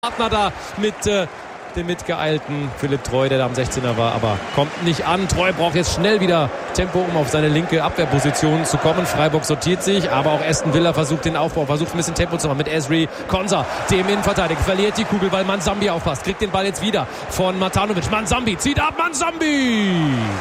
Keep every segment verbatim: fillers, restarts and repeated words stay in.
Partner da mit äh, dem mitgeeilten Philipp Treu, der da am sechzehner war, aber kommt nicht an. Treu braucht jetzt schnell wieder Tempo, um auf seine linke Abwehrposition zu kommen. Freiburg sortiert sich, aber auch Aston Villa versucht den Aufbau, versucht ein bisschen Tempo zu machen mit Ezri Konsa, dem Innenverteidiger. Verliert die Kugel, weil Manzambi aufpasst. Kriegt den Ball jetzt wieder von Matanovic. Manzambi zieht ab, Manzambi!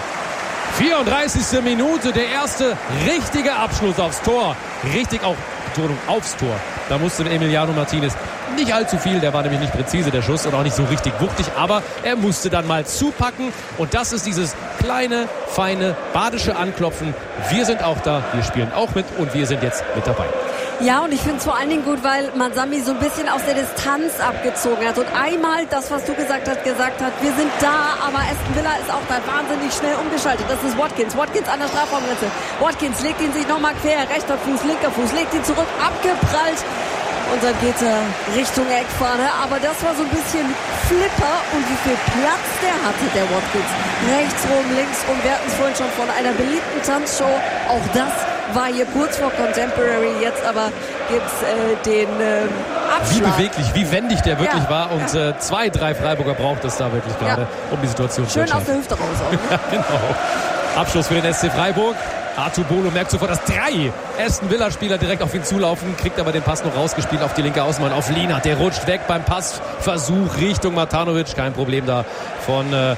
vierunddreißigste Minute, der erste richtige Abschluss aufs Tor. Richtig auch, Betonung, aufs Tor. Da musste Emiliano Martinez nicht allzu viel, der war nämlich nicht präzise, der Schuss, und auch nicht so richtig wuchtig, aber er musste dann mal zupacken, und das ist dieses kleine, feine, badische Anklopfen. Wir sind auch da, wir spielen auch mit, und wir sind jetzt mit dabei. Ja, und ich finde es vor allen Dingen gut, weil Manzambi so ein bisschen aus der Distanz abgezogen hat und einmal das, was du gesagt hast, gesagt hat, wir sind da, aber Aston Villa ist auch da wahnsinnig schnell umgeschaltet. Das ist Watkins. Watkins an der Strafraumgrenze. Watkins legt ihn sich nochmal quer, rechter Fuß, linker Fuß, legt ihn zurück, abgeprallt. Und dann geht er Richtung Eckfahne. Aber das war so ein bisschen Flipper. Und wie viel Platz der hatte, der Watkins. Rechts rum, links rum. Wir hatten es vorhin schon von einer beliebten Tanzshow. Auch das war hier kurz vor Contemporary. Jetzt aber gibt es äh, den äh, Abschlag. Wie beweglich, wie wendig der wirklich ja, war. Und ja. äh, zwei, drei Freiburger braucht es da wirklich gerade, ja. um die Situation zu entscheiden. Schön aus der Hüfte raus auch. Ne? Ja, genau. Abschluss für den S C Freiburg. Artur Bolo merkt sofort, dass drei Aston Villa-Spieler direkt auf ihn zulaufen, kriegt aber den Pass noch rausgespielt auf die linke Außenbahn, auf Lienert. Der rutscht weg beim Passversuch Richtung Matanovic. Kein Problem da von äh,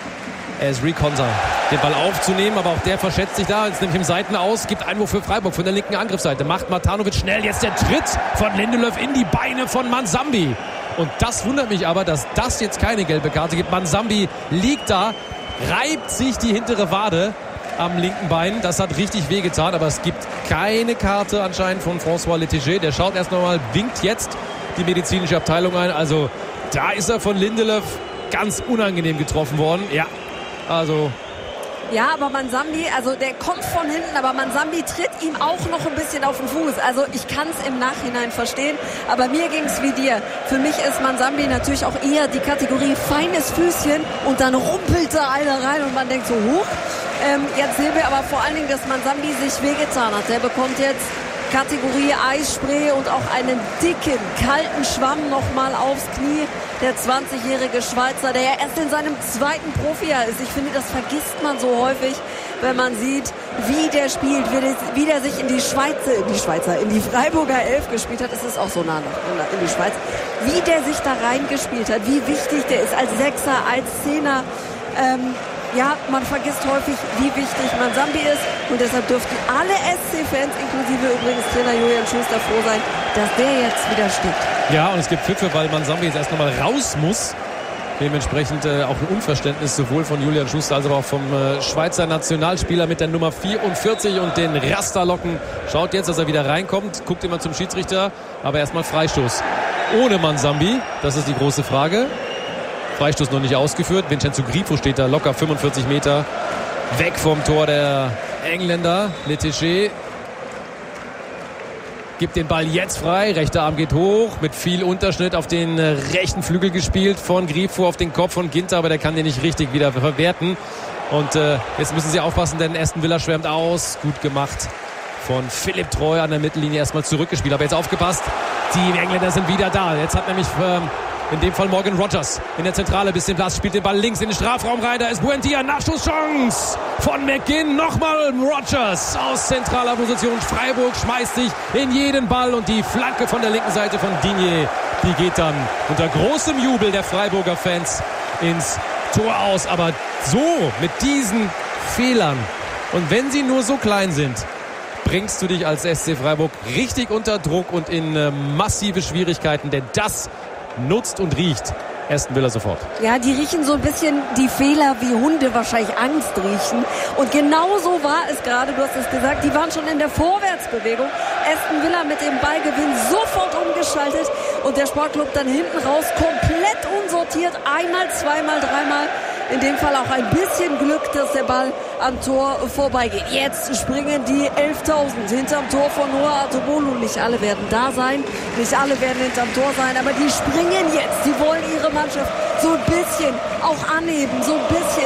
Ezri Konsa, den Ball aufzunehmen, aber auch der verschätzt sich da. Jetzt nimmt ihm Seiten aus, gibt Einwurf für Freiburg von der linken Angriffsseite. Macht Matanovic schnell, jetzt der Tritt von Lindelöf in die Beine von Manzambi. Und das wundert mich aber, dass das jetzt keine gelbe Karte gibt. Manzambi liegt da, reibt sich die hintere Wade am linken Bein. Das hat richtig wehgetan, aber es gibt keine Karte anscheinend von François Letizia. Der schaut erst nochmal, winkt jetzt die medizinische Abteilung ein. Also da ist er von Lindelöf ganz unangenehm getroffen worden. Ja, also... Ja, aber Manzambi, also der kommt von hinten, aber Manzambi tritt ihm auch noch ein bisschen auf den Fuß. Also ich kann es im Nachhinein verstehen, aber mir ging es wie dir. Für mich ist Manzambi natürlich auch eher die Kategorie feines Füßchen, und dann rumpelt da einer rein und man denkt so, huch. Ähm, jetzt sehen wir aber vor allen Dingen, dass Manzambi sich wehgetan hat. Der bekommt jetzt Kategorie Eisspray und auch einen dicken, kalten Schwamm nochmal aufs Knie. Der zwanzigjährige Schweizer, der ja erst in seinem zweiten Profijahr ist. Ich finde, das vergisst man so häufig, wenn man sieht, wie der spielt, wie der, wie der sich in die Schweizer, in die Schweizer, in die Freiburger Elf gespielt hat. Es ist auch so nah noch in die Schweiz. Wie der sich da reingespielt hat, wie wichtig der ist als Sechser, als Zehner. Ähm, Ja, man vergisst häufig, wie wichtig Manzambi ist, und deshalb dürften alle S C-Fans, inklusive übrigens Trainer Julian Schuster, froh sein, dass der jetzt wieder steht. Ja, und es gibt Pfiffe, weil Manzambi jetzt erst nochmal raus muss. Dementsprechend äh, auch ein Unverständnis sowohl von Julian Schuster als auch vom äh, Schweizer Nationalspieler mit der Nummer vierundvierzig und den Rasterlocken. Schaut jetzt, dass er wieder reinkommt, guckt immer zum Schiedsrichter, aber erstmal Freistoß ohne Manzambi. Das ist die große Frage. Freistoß noch nicht ausgeführt. Vincenzo Grifo steht da locker fünfundvierzig Meter weg vom Tor der Engländer. Letizia gibt den Ball jetzt frei. Rechter Arm geht hoch. Mit viel Unterschnitt auf den rechten Flügel gespielt von Grifo auf den Kopf von Ginter. Aber der kann den nicht richtig wieder verwerten. Und äh, jetzt müssen sie aufpassen, denn Aston Villa schwärmt aus. Gut gemacht von Philipp Treu an der Mittellinie. Erstmal zurückgespielt. Aber jetzt aufgepasst. Die Engländer sind wieder da. Jetzt hat nämlich... Ähm, In dem Fall Morgan Rogers in der Zentrale, bisschen Platz, spielt den Ball links in den Strafraum rein. Da ist Buendia, Nachschusschance von McGinn. Nochmal Rogers aus zentraler Position. Freiburg schmeißt sich in jeden Ball, und die Flanke von der linken Seite von Digne, die geht dann unter großem Jubel der Freiburger Fans ins Tor aus. Aber so, mit diesen Fehlern, und wenn sie nur so klein sind, bringst du dich als S C Freiburg richtig unter Druck und in äh, massive Schwierigkeiten, denn das nutzt und riecht Aston Villa sofort. Ja, die riechen so ein bisschen die Fehler, wie Hunde wahrscheinlich Angst riechen. Und genau so war es gerade, du hast es gesagt, die waren schon in der Vorwärtsbewegung. Aston Villa mit dem Ballgewinn sofort umgeschaltet, und der Sportclub dann hinten raus komplett unsortiert. Einmal, zweimal, dreimal. In dem Fall auch ein bisschen Glück, dass der Ball am Tor vorbeigeht. Jetzt springen die elftausend hinterm Tor von Noah Artur. Nicht alle werden da sein, nicht alle werden hinterm Tor sein, aber die springen jetzt. Die wollen ihre Mannschaft so ein bisschen auch anheben, so ein bisschen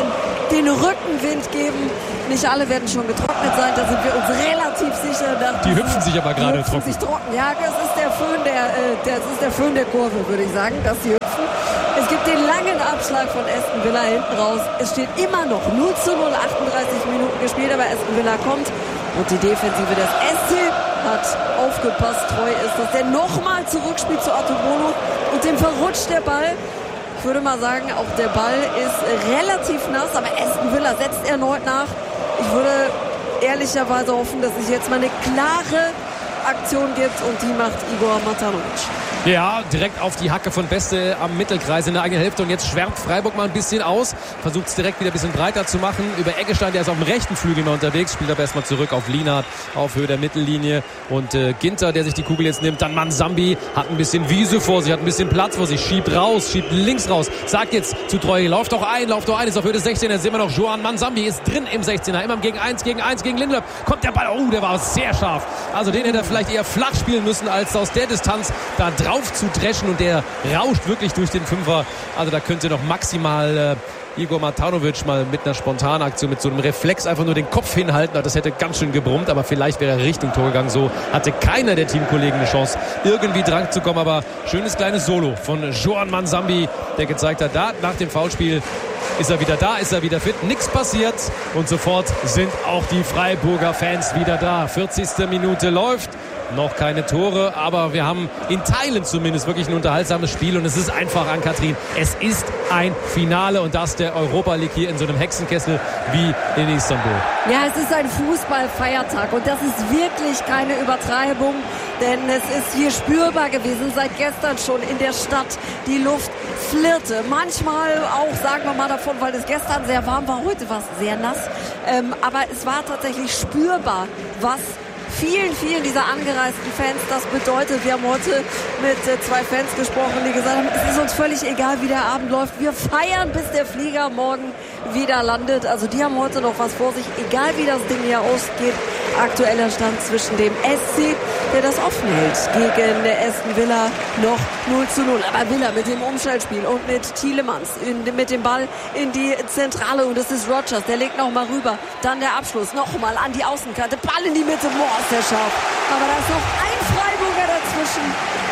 den Rückenwind geben. Nicht alle werden schon getrocknet sein, da sind wir uns relativ sicher. Die hüpfen sich aber gerade trocken. Sich trocken. Ja, das ist der Föhn der, äh, das ist der Föhn der Kurve, würde ich sagen, dass sie hüpfen. Es gibt den langen Abschlag von Aston Villa hinten raus. Es steht immer noch null zu null, achtunddreißig Minuten gespielt, aber Aston Villa kommt. Und die Defensive des S C hat aufgepasst, treu ist, dass der nochmal zurückspielt zu Artubolo und dem verrutscht der Ball. Ich würde mal sagen, auch der Ball ist relativ nass, aber Aston Villa setzt erneut nach. Ich würde ehrlicherweise hoffen, dass es jetzt mal eine klare Aktion gibt und die macht Igor Matanovic. Ja, direkt auf die Hacke von Beste am Mittelkreis in der eigenen Hälfte und jetzt schwärmt Freiburg mal ein bisschen aus, versucht es direkt wieder ein bisschen breiter zu machen, über Eggestein, der ist auf dem rechten Flügel mal unterwegs, spielt aber erstmal zurück auf Lienhardt auf Höhe der Mittellinie und äh, Ginter, der sich die Kugel jetzt nimmt, dann Mansambi, hat ein bisschen Wiese vor sich, hat ein bisschen Platz vor sich, schiebt raus, schiebt links raus, sagt jetzt zu Treu, lauf doch ein, lauf doch ein, ist auf Höhe des sechzehner, sehen wir noch Joan Mansambi, ist drin im sechzehner, immer gegen eins, gegen eins, gegen Lindelöf, kommt der Ball, oh, der war sehr scharf, also den hätte er vielleicht eher flach spielen müssen, als aus der Distanz da drauf zu dreschen und der rauscht wirklich durch den Fünfer. Also da könnte noch maximal äh, Igor Matanovic mal mit einer spontanen Aktion, mit so einem Reflex einfach nur den Kopf hinhalten. Das hätte ganz schön gebrummt, aber vielleicht wäre er Richtung Tor gegangen. So hatte keiner der Teamkollegen eine Chance, irgendwie dran zu kommen. Aber schönes kleines Solo von Joan Mansambi, der gezeigt hat, da nach dem Foulspiel ist er wieder da, ist er wieder fit, nichts passiert und sofort sind auch die Freiburger Fans wieder da. vierzigste Minute läuft. Noch keine Tore, aber wir haben in Teilen zumindest wirklich ein unterhaltsames Spiel und es ist einfach, Ann-Kathrin, es ist ein Finale und das der Europa League hier in so einem Hexenkessel wie in Istanbul. Ja, es ist ein Fußballfeiertag und das ist wirklich keine Übertreibung, denn es ist hier spürbar gewesen, seit gestern schon in der Stadt. Die Luft flirrte, manchmal auch, sagen wir mal davon, weil es gestern sehr warm war, heute war es sehr nass, ähm, aber es war tatsächlich spürbar, was vielen, vielen dieser angereisten Fans das bedeutet. Wir haben heute mit äh, zwei Fans gesprochen, die gesagt haben, es ist uns völlig egal, wie der Abend läuft. Wir feiern, bis der Flieger morgen wieder landet. Also die haben heute noch was vor sich, egal wie das Ding hier ausgeht. Aktueller Stand zwischen dem S C, der das offen hält, gegen der Aston Villa noch null zu null. Aber Villa mit dem Umschaltspiel und mit Tielemans in, mit dem Ball in die Zentrale und es ist Rodgers, der legt nochmal rüber. Dann der Abschluss, nochmal an die Außenkante, Ball in die Mitte, boah, ist der scharf. Aber da ist noch ein Freiburger dazwischen.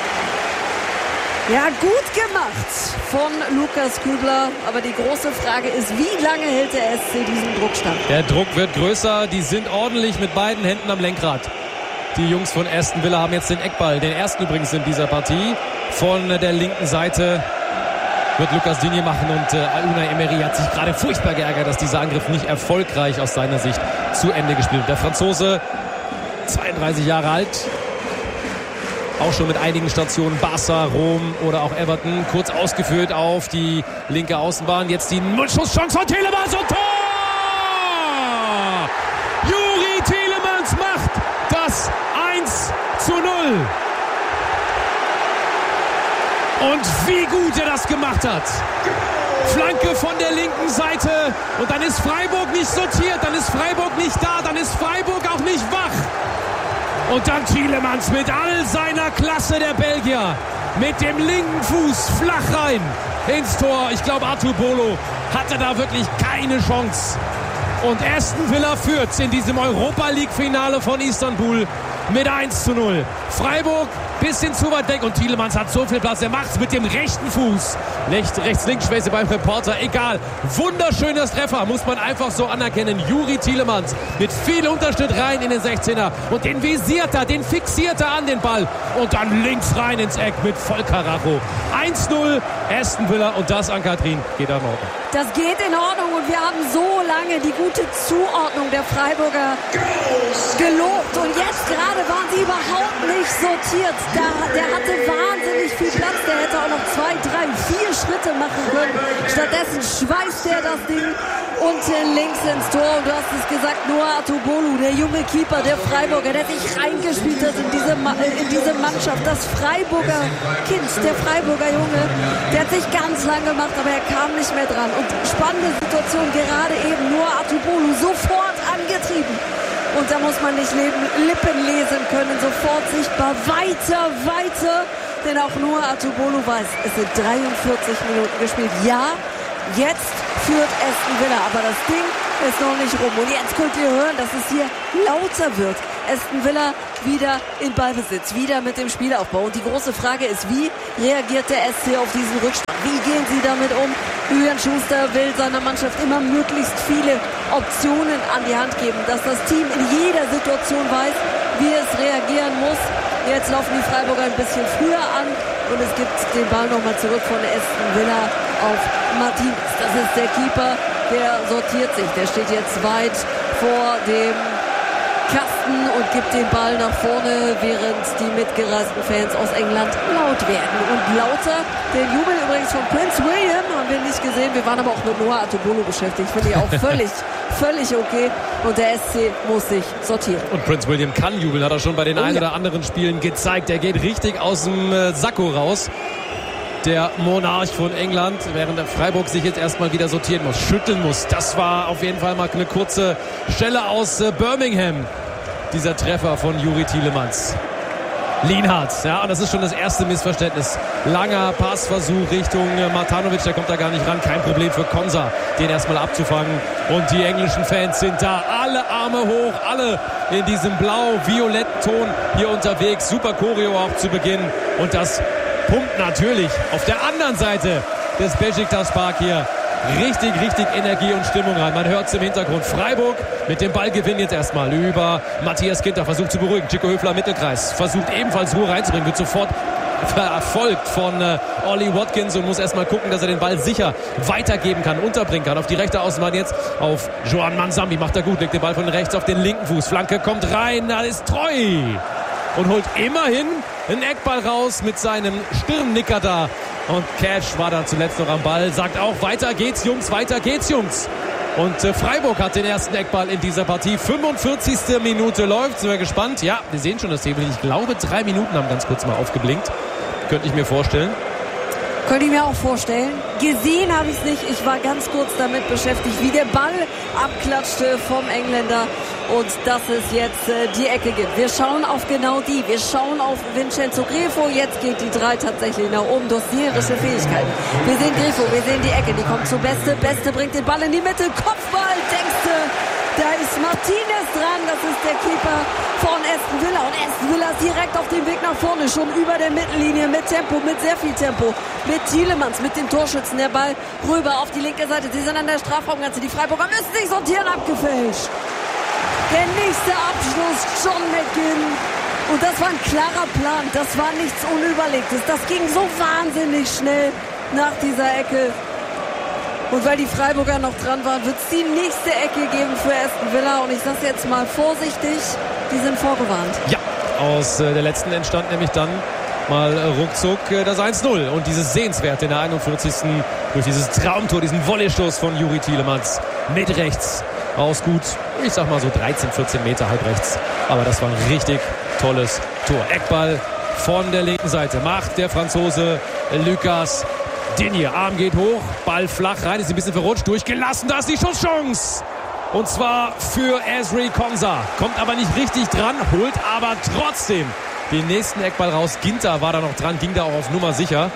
Ja, gut gemacht von Lukas Kübler. Aber die große Frage ist, wie lange hält der S C diesen Druck stand? Der Druck wird größer. Die sind ordentlich mit beiden Händen am Lenkrad. Die Jungs von Aston Villa haben jetzt den Eckball. Den ersten übrigens in dieser Partie. Von der linken Seite wird Lucas Digne machen. Und äh, Unai Emery hat sich gerade furchtbar geärgert, dass dieser Angriff nicht erfolgreich aus seiner Sicht zu Ende gespielt wird. Der Franzose, zweiunddreißig Jahre alt. Auch schon mit einigen Stationen, Barca, Rom oder auch Everton, kurz ausgeführt auf die linke Außenbahn. Jetzt die Schusschance von Tielemans und Tor! Youri Tielemans macht das eins zu null. Und wie gut er das gemacht hat. Flanke von der linken Seite und dann ist Freiburg nicht sortiert, dann ist Freiburg nicht da, dann ist Freiburg auch nicht wach. Und dann Tielemans mit all seiner Klasse, der Belgier. Mit dem linken Fuß flach rein ins Tor. Ich glaube, Artubolo hatte da wirklich keine Chance. Und Aston Villa führt in diesem Europa-League-Finale von Istanbul mit eins zu null. Freiburg bisschen zu weit weg und Tielemans hat so viel Platz. Er macht es mit dem rechten Fuß. Rechts-Links-Schwäche beim Reporter. Egal. Wunderschöner Treffer, muss man einfach so anerkennen. Youri Tielemans mit viel Unterschnitt rein in den sechzehner. Und den visiert er, den fixiert er an den Ball. Und dann links rein ins Eck mit Vollkaracho. eins null Aston Villa und das, Ann-Kathrin, geht am Ordnung. Das geht in Ordnung und wir haben so lange die gute Zuordnung der Freiburger gelobt. Und jetzt gerade waren sie überhaupt nicht sortiert. Da, der hatte wahnsinnig viel Platz. Der hätte auch noch zwei, drei, vier Schritte machen können. Stattdessen schweißt er das Ding unten links ins Tor. Und du hast es gesagt, Noah Artubolo, der junge Keeper der Freiburger, der sich reingespielt hat in diese, in diese Mannschaft. Das Freiburger Kind, der Freiburger Junge, der hat sich ganz lang gemacht, aber er kam nicht mehr dran. Und spannende Situation, gerade eben Noah Artubolo sofort angetrieben. Und da muss man nicht Lippen lesen können, sofort sichtbar, weiter, weiter. Denn auch Noah Artubolo weiß, es sind dreiundvierzig Minuten gespielt. Ja, Jetzt führt Aston Villa, aber das Ding ist noch nicht rum. Und jetzt könnt ihr hören, dass es hier lauter wird. Aston Villa wieder in Ballbesitz, wieder mit dem Spielaufbau. Und die große Frage ist, wie reagiert der S C auf diesen Rückstand? Wie gehen sie damit um? Julian Schuster will seiner Mannschaft immer möglichst viele Optionen an die Hand geben, dass das Team in jeder Situation weiß, wie es reagieren muss. Jetzt laufen die Freiburger ein bisschen früher an und es gibt den Ball nochmal zurück von Aston Villa auf Martinez. Das ist der Keeper, der sortiert sich. Der steht jetzt weit vor dem Kasten und gibt den Ball nach vorne, während die mitgereisten Fans aus England laut werden. Und lauter, den Jubel übrigens von Prince William haben wir nicht gesehen. Wir waren aber auch mit Noah Atubolo beschäftigt. Finde ich auch völlig, völlig okay. Und der S C muss sich sortieren. Und Prince William kann jubeln, hat er schon bei den oh, ein ja. oder anderen Spielen gezeigt. Er geht richtig aus dem äh, Sakko raus. Der Monarch von England, während der Freiburg sich jetzt erstmal wieder sortieren muss, schütteln muss. Das war auf jeden Fall mal eine kurze Stelle aus äh, Birmingham. Dieser Treffer von Youri Tielemans. Lienhardt, ja, und das ist schon das erste Missverständnis. Langer Passversuch Richtung äh, Matanovic, der kommt da gar nicht ran. Kein Problem für Konsa, den erstmal abzufangen. Und die englischen Fans sind da. Alle Arme hoch, alle in diesem blau-violetten Ton hier unterwegs. Super Choreo auch zu Beginn. Und das pumpt natürlich auf der anderen Seite des Beşiktaş-Park hier richtig, richtig Energie und Stimmung rein. Man hört es im Hintergrund. Freiburg mit dem Ballgewinn jetzt erstmal über Matthias Ginter. Versucht zu beruhigen. Chico Höfler Mittelkreis. Versucht ebenfalls Ruhe reinzubringen. Wird sofort verfolgt von äh, Ollie Watkins und muss erstmal gucken, dass er den Ball sicher weitergeben kann, unterbringen kann. Auf die rechte Außenbahn jetzt auf Joan Manzambi. Macht er gut. Legt den Ball von rechts auf den linken Fuß. Flanke kommt rein. Da ist Treu. Und holt immerhin einen Eckball raus mit seinem Stirnnicker da. Und Cash war dann zuletzt noch am Ball. Sagt auch, weiter geht's, Jungs, weiter geht's, Jungs. Und äh, Freiburg hat den ersten Eckball in dieser Partie. fünfundvierzigste Minute läuft. Sind wir gespannt? Ja, wir sehen schon das Table. Ich glaube, drei Minuten haben ganz kurz mal aufgeblinkt. Könnte ich mir vorstellen. Könnte ich mir auch vorstellen. Gesehen habe ich es nicht. Ich war ganz kurz damit beschäftigt, wie der Ball abklatschte vom Engländer und dass es jetzt äh, die Ecke gibt. Wir schauen auf genau die. Wir schauen auf Vincenzo Grifo. Jetzt geht die drei tatsächlich nach oben. Dossierische Fähigkeiten. Wir sehen Grifo, wir sehen die Ecke. Die kommt zu Beste. Beste bringt den Ball in die Mitte. Kopfball, denkst du. Da ist Martinez dran, das ist der Keeper von Aston Villa. Und Aston Villa ist direkt auf dem Weg nach vorne, schon über der Mittellinie mit Tempo, mit sehr viel Tempo. Mit Tielemans, mit dem Torschützen, der Ball rüber auf die linke Seite. Sie sind an der Strafraumgrenze, die Freiburger müssen sich sortieren, abgefälscht. Der nächste Abschluss, John McGinn. Und das war ein klarer Plan, das war nichts Unüberlegtes. Das ging so wahnsinnig schnell nach dieser Ecke. Und weil die Freiburger noch dran waren, wird es die nächste Ecke geben für Aston Villa. Und ich sage jetzt mal vorsichtig, die sind vorgewarnt. Ja, aus äh, der letzten entstand nämlich dann mal äh, ruckzuck äh, das eins null. Und dieses Sehenswerte in der einundvierzigsten durch dieses Traumtor, diesen Volleystoß von Youri Tielemans mit rechts aus gut, ich sag mal so dreizehn, vierzehn Meter halb rechts. Aber das war ein richtig tolles Tor. Eckball von der linken Seite macht der Franzose Lucas Digne. Arm geht hoch, Ball flach rein, ist ein bisschen verrutscht, durchgelassen, da ist die Schusschance. Und zwar für Ezri Konsa. Kommt aber nicht richtig dran, holt aber trotzdem den nächsten Eckball raus. Ginter war da noch dran, ging da auch auf Nummer sicher.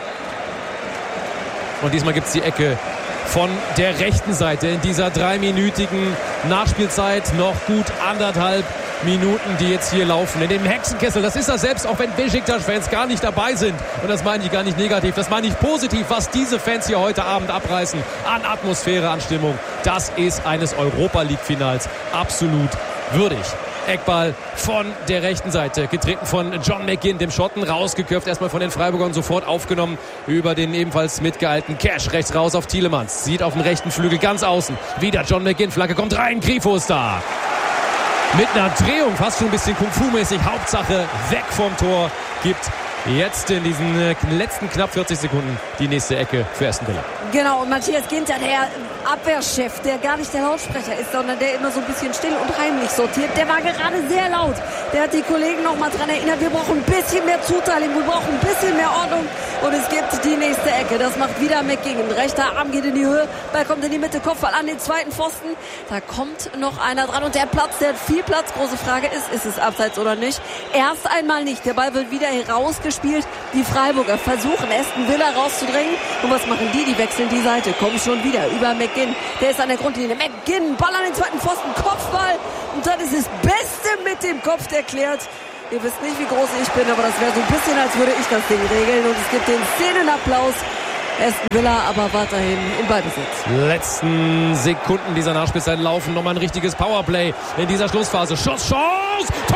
Und diesmal gibt es die Ecke von der rechten Seite in dieser dreiminütigen Nachspielzeit. Noch gut anderthalb Minuten, die jetzt hier laufen. In dem Hexenkessel, das ist er selbst, auch wenn Beşiktaş-Fans gar nicht dabei sind. Und das meine ich gar nicht negativ, das meine ich positiv, was diese Fans hier heute Abend abreißen. An Atmosphäre, an Stimmung. Das ist eines Europa-League-Finals absolut würdig. Eckball von der rechten Seite, getreten von John McGinn, dem Schotten, rausgeköpft, erstmal von den Freiburgern, sofort aufgenommen über den ebenfalls mitgehaltenen Cash, rechts raus auf Tielemans, sieht auf dem rechten Flügel ganz außen, wieder John McGinn, Flagge kommt rein, Grifo ist da. Mit einer Drehung, fast schon ein bisschen Kung-Fu-mäßig, Hauptsache weg vom Tor, gibt jetzt in diesen letzten knapp vierzig Sekunden die nächste Ecke für Aston Villa. Genau, und Matthias Ginter, der Abwehrchef, der gar nicht der Lautsprecher ist, sondern der immer so ein bisschen still und heimlich sortiert, der war gerade sehr laut. Der hat die Kollegen noch mal dran erinnert, wir brauchen ein bisschen mehr Zuteilung, wir brauchen ein bisschen mehr Ordnung und es gibt die nächste Ecke. Das macht wieder McGinn. Rechter Arm geht in die Höhe, Ball kommt in die Mitte, Kopfball an den zweiten Pfosten. Da kommt noch einer dran und der Platz, der hat viel Platz. Große Frage ist, ist es abseits oder nicht? Erst einmal nicht. Der Ball wird wieder herausgespielt. Die Freiburger versuchen, Aston Villa rauszudrängen. Und was machen die? Die wechseln die Seite. Kommen schon wieder über McGinn. Der ist an der Grundlinie. McGinn, Ball an den zweiten Pfosten, Kopfball. Und dann ist es Beste mit dem Kopf, der klärt. Ihr wisst nicht, wie groß ich bin, aber das wäre so ein bisschen, als würde ich das Ding regeln. Und es gibt den Szenenapplaus. Aston Villa aber weiterhin im Ballbesitz. Letzten Sekunden dieser Nachspielzeit laufen. Nochmal ein richtiges Powerplay in dieser Schlussphase. Schuss, Chance, Tor!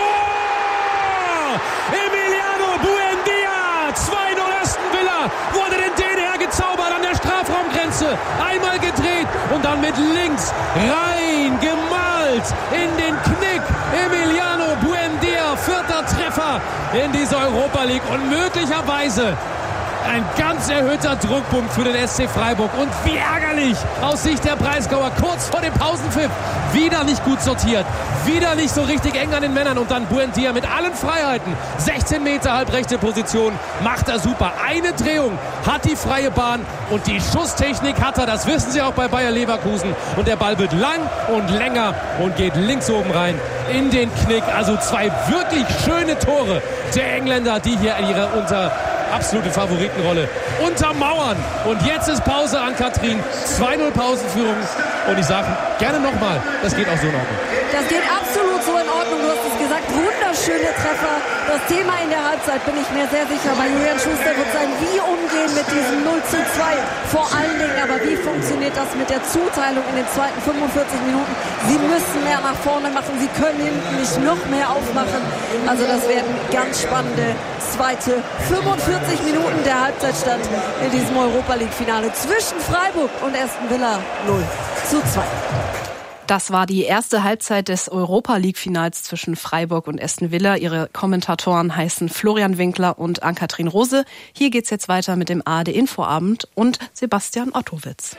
Emiliano Buendia, zwei null Aston Villa, wurde den den hergezaubert an der Strafraumgrenze. Einmal gedreht und dann mit links rein gemalt in den Knick. Emiliano Buendia, vierter Treffer in dieser Europa League und möglicherweise ein ganz erhöhter Druckpunkt für den S C Freiburg. Und wie ärgerlich aus Sicht der Breisgauer. Kurz vor dem Pausenpfiff. Wieder nicht gut sortiert. Wieder nicht so richtig eng an den Männern. Und dann Buendia mit allen Freiheiten. sechzehn Meter halbrechte Position. Macht er super. Eine Drehung hat die freie Bahn. Und die Schusstechnik hat er. Das wissen sie auch bei Bayer Leverkusen. Und der Ball wird lang und länger und geht links oben rein in den Knick. Also zwei wirklich schöne Tore der Engländer, die hier ihre unter absolute Favoritenrolle untermauern. Und jetzt ist Pause an Katrin. zwei null Pausenführung. Und ich sage gerne nochmal, das geht auch so in Ordnung. Das geht absolut so in Ordnung. Du hast es gesagt, wunderschöne Treffer. Das Thema in der Halbzeit bin ich mir sehr sicher. Bei Julian Schuster wird sein, wie umgehen mit diesem null zu zwei. Vor allen Dingen aber, wie funktioniert das mit der Zuteilung in den zweiten fünfundvierzig Minuten? Sie müssen mehr nach vorne machen. Sie können hinten nicht noch mehr aufmachen. Also das werden ganz spannende zweite fünfundvierzig Minuten der Halbzeitstand in diesem Europa-League-Finale zwischen Freiburg und Aston Villa null zu zwei. Das war die erste Halbzeit des Europa-League-Finals zwischen Freiburg und Aston Villa. Ihre Kommentatoren heißen Florian Winkler und Ann-Kathrin Rose. Hier geht's jetzt weiter mit dem A R D-Infoabend und Sebastian Ottowitz.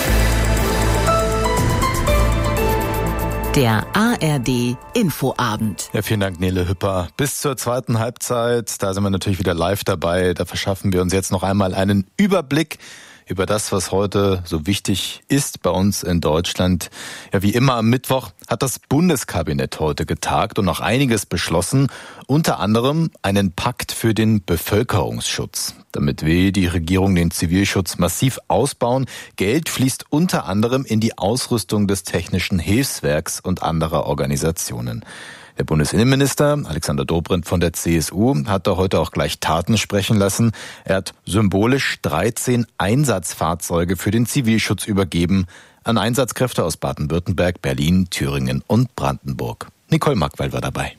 Der A R D-Infoabend. Ja, vielen Dank, Nele Hüpper. Bis zur zweiten Halbzeit, da sind wir natürlich wieder live dabei. Da verschaffen wir uns jetzt noch einmal einen Überblick über das, was heute so wichtig ist bei uns in Deutschland. Ja, wie immer am Mittwoch hat das Bundeskabinett heute getagt und noch einiges beschlossen. Unter anderem einen Pakt für den Bevölkerungsschutz. Damit will die Regierung den Zivilschutz massiv ausbauen. Geld fließt unter anderem in die Ausrüstung des Technischen Hilfswerks und anderer Organisationen. Der Bundesinnenminister Alexander Dobrindt von der C S U hat da heute auch gleich Taten sprechen lassen. Er hat symbolisch dreizehn Einsatzfahrzeuge für den Zivilschutz übergeben an Einsatzkräfte aus Baden-Württemberg, Berlin, Thüringen und Brandenburg. Nicole Mackwell war dabei.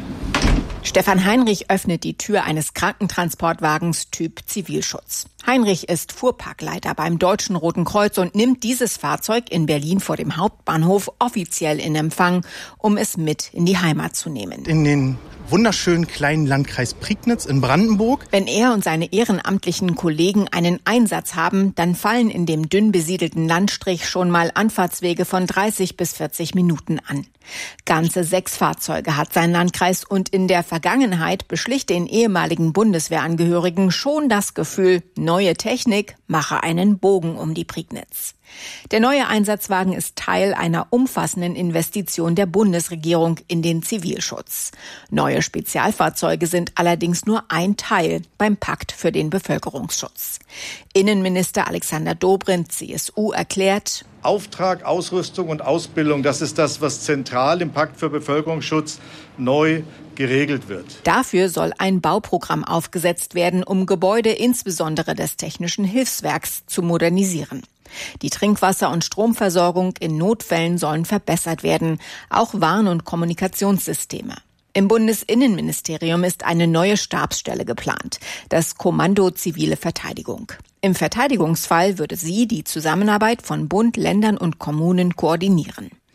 Stefan Heinrich öffnet die Tür eines Krankentransportwagens Typ Zivilschutz. Heinrich ist Fuhrparkleiter beim Deutschen Roten Kreuz und nimmt dieses Fahrzeug in Berlin vor dem Hauptbahnhof offiziell in Empfang, um es mit in die Heimat zu nehmen. In den wunderschönen kleinen Landkreis Prignitz in Brandenburg. Wenn er und seine ehrenamtlichen Kollegen einen Einsatz haben, dann fallen in dem dünn besiedelten Landstrich schon mal Anfahrtswege von dreißig bis vierzig Minuten an. Ganze sechs Fahrzeuge hat sein Landkreis und in der Vergangenheit beschlich den ehemaligen Bundeswehrangehörigen schon das Gefühl, neue Technik mache einen Bogen um die Prignitz. Der neue Einsatzwagen ist Teil einer umfassenden Investition der Bundesregierung in den Zivilschutz. Neue Spezialfahrzeuge sind allerdings nur ein Teil beim Pakt für den Bevölkerungsschutz. Innenminister Alexander Dobrindt, C S U, erklärt: Auftrag, Ausrüstung und Ausbildung, das ist das, was zentral im Pakt für Bevölkerungsschutz neu geregelt wird. Dafür soll ein Bauprogramm aufgesetzt werden, um Gebäude insbesondere des Technischen Hilfswerks zu modernisieren. Die Trinkwasser- und Stromversorgung in Notfällen sollen verbessert werden, auch Warn- und Kommunikationssysteme. Im Bundesinnenministerium ist eine neue Stabsstelle geplant, das Kommando Zivile Verteidigung. Im Verteidigungsfall würde sie die Zusammenarbeit von Bund, Ländern und Kommunen koordinieren.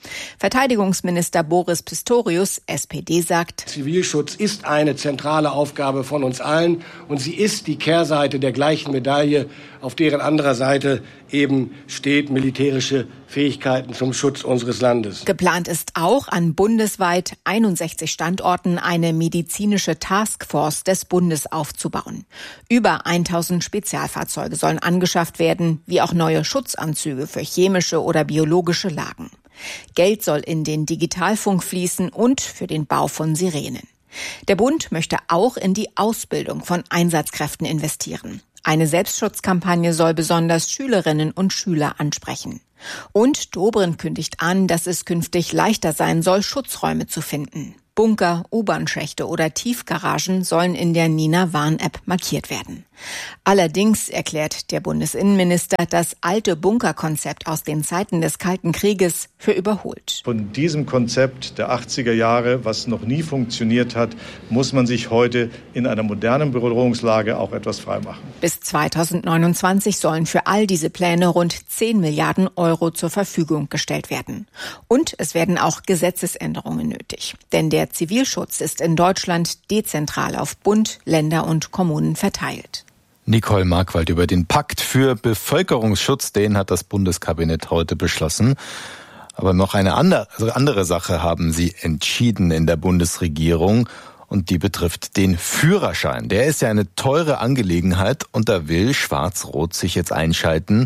Verteidigungsminister Boris Pistorius, S P D, sagt: Zivilschutz ist eine zentrale Aufgabe von uns allen und sie ist die Kehrseite der gleichen Medaille, auf deren anderer Seite eben steht militärische Fähigkeiten zum Schutz unseres Landes. Geplant ist auch, an bundesweit einundsechzig Standorten eine medizinische Taskforce des Bundes aufzubauen. Über tausend Spezialfahrzeuge sollen angeschafft werden, wie auch neue Schutzanzüge für chemische oder biologische Lagen. Geld soll in den Digitalfunk fließen und für den Bau von Sirenen. Der Bund möchte auch in die Ausbildung von Einsatzkräften investieren. Eine Selbstschutzkampagne soll besonders Schülerinnen und Schüler ansprechen. Und Dobrindt kündigt an, dass es künftig leichter sein soll, Schutzräume zu finden. Bunker, U-Bahn-Schächte oder Tiefgaragen sollen in der Nina-Warn-App markiert werden. Allerdings erklärt der Bundesinnenminister das alte Bunkerkonzept aus den Zeiten des Kalten Krieges für überholt. Von diesem Konzept der achtziger Jahre, was noch nie funktioniert hat, muss man sich heute in einer modernen Bedrohungslage auch etwas freimachen. Bis zweitausendneunundzwanzig sollen für all diese Pläne rund zehn Milliarden Euro zur Verfügung gestellt werden. Und es werden auch Gesetzesänderungen nötig. Denn der Zivilschutz ist in Deutschland dezentral auf Bund, Länder und Kommunen verteilt. Nicole Markwald über den Pakt für Bevölkerungsschutz, den hat das Bundeskabinett heute beschlossen. Aber noch eine andere, also andere Sache haben sie entschieden in der Bundesregierung und die betrifft den Führerschein. Der ist ja eine teure Angelegenheit und da will Schwarz-Rot sich jetzt einschalten.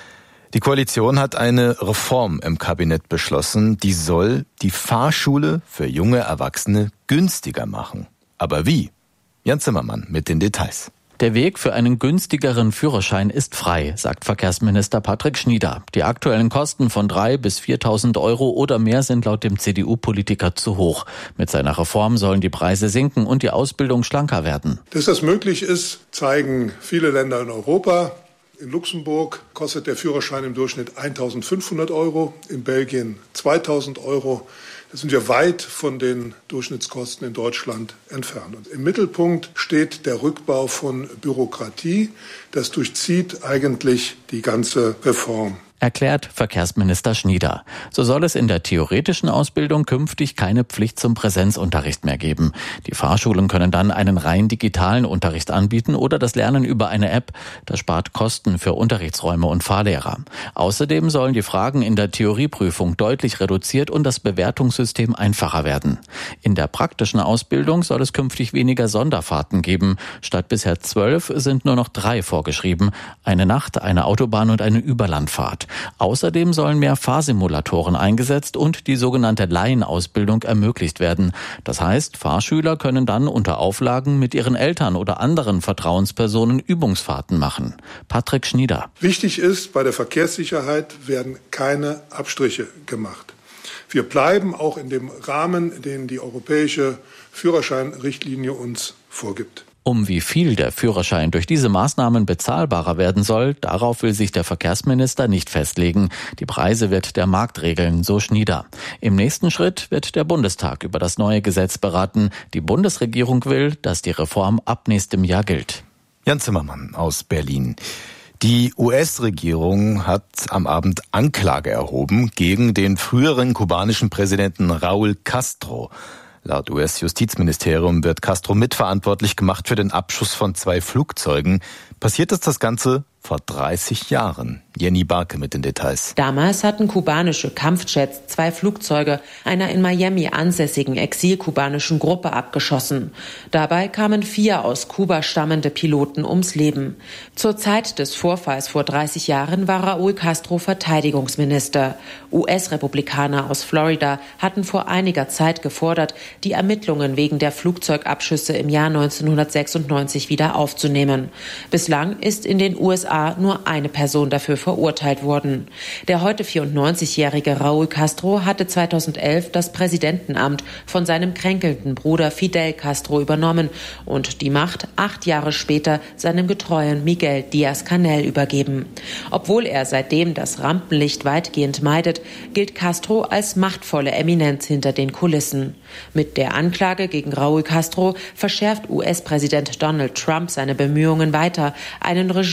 Die Koalition hat eine Reform im Kabinett beschlossen, die soll die Fahrschule für junge Erwachsene günstiger machen. Aber wie? Jan Zimmermann mit den Details. Der Weg für einen günstigeren Führerschein ist frei, sagt Verkehrsminister Patrick Schnieder. Die aktuellen Kosten von dreitausend bis viertausend Euro oder mehr sind laut dem C D U-Politiker zu hoch. Mit seiner Reform sollen die Preise sinken und die Ausbildung schlanker werden. Dass das möglich ist, zeigen viele Länder in Europa. In Luxemburg kostet der Führerschein im Durchschnitt eintausendfünfhundert Euro, in Belgien zweitausend Euro. Da sind wir weit von den Durchschnittskosten in Deutschland entfernt. Und im Mittelpunkt steht der Rückbau von Bürokratie. Das durchzieht eigentlich die ganze Reform. Erklärt Verkehrsminister Schnieder. So soll es in der theoretischen Ausbildung künftig keine Pflicht zum Präsenzunterricht mehr geben. Die Fahrschulen können dann einen rein digitalen Unterricht anbieten oder das Lernen über eine App. Das spart Kosten für Unterrichtsräume und Fahrlehrer. Außerdem sollen die Fragen in der Theorieprüfung deutlich reduziert und das Bewertungssystem einfacher werden. In der praktischen Ausbildung soll es künftig weniger Sonderfahrten geben. Statt bisher zwölf sind nur noch drei vorgeschrieben. Eine Nacht, eine Autobahn und eine Überlandfahrt. Außerdem sollen mehr Fahrsimulatoren eingesetzt und die sogenannte Laienausbildung ermöglicht werden. Das heißt, Fahrschüler können dann unter Auflagen mit ihren Eltern oder anderen Vertrauenspersonen Übungsfahrten machen. Patrick Schnieder. Wichtig ist, bei der Verkehrssicherheit werden keine Abstriche gemacht. Wir bleiben auch in dem Rahmen, den die europäische Führerscheinrichtlinie uns vorgibt. Um wie viel der Führerschein durch diese Maßnahmen bezahlbarer werden soll, darauf will sich der Verkehrsminister nicht festlegen. Die Preise wird der Markt regeln, so Schnieder. Im nächsten Schritt wird der Bundestag über das neue Gesetz beraten. Die Bundesregierung will, dass die Reform ab nächstem Jahr gilt. Jan Zimmermann aus Berlin. Die U S-Regierung hat am Abend Anklage erhoben gegen den früheren kubanischen Präsidenten Raúl Castro. Laut U S-Justizministerium wird Castro mitverantwortlich gemacht für den Abschuss von zwei Flugzeugen. Passiert ist das Ganze vor dreißig Jahren. Jenny Barke mit den Details. Damals hatten kubanische Kampfjets zwei Flugzeuge einer in Miami ansässigen exilkubanischen Gruppe abgeschossen. Dabei kamen vier aus Kuba stammende Piloten ums Leben. Zur Zeit des Vorfalls vor dreißig Jahren war Raúl Castro Verteidigungsminister. U S-Republikaner aus Florida hatten vor einiger Zeit gefordert, die Ermittlungen wegen der Flugzeugabschüsse im Jahr neunzehnhundertsechsundneunzig wieder aufzunehmen. Bislang ist in den U S A nur eine Person dafür verurteilt worden. Der heute vierundneunzigjährige Raúl Castro hatte zweitausendelf das Präsidentenamt von seinem kränkelnden Bruder Fidel Castro übernommen und die Macht acht Jahre später seinem getreuen Miguel Díaz-Canel übergeben. Obwohl er seitdem das Rampenlicht weitgehend meidet, gilt Castro als machtvolle Eminenz hinter den Kulissen. Mit der Anklage gegen Raúl Castro verschärft U S-Präsident Donald Trump seine Bemühungen weiter, einen Regimewechsel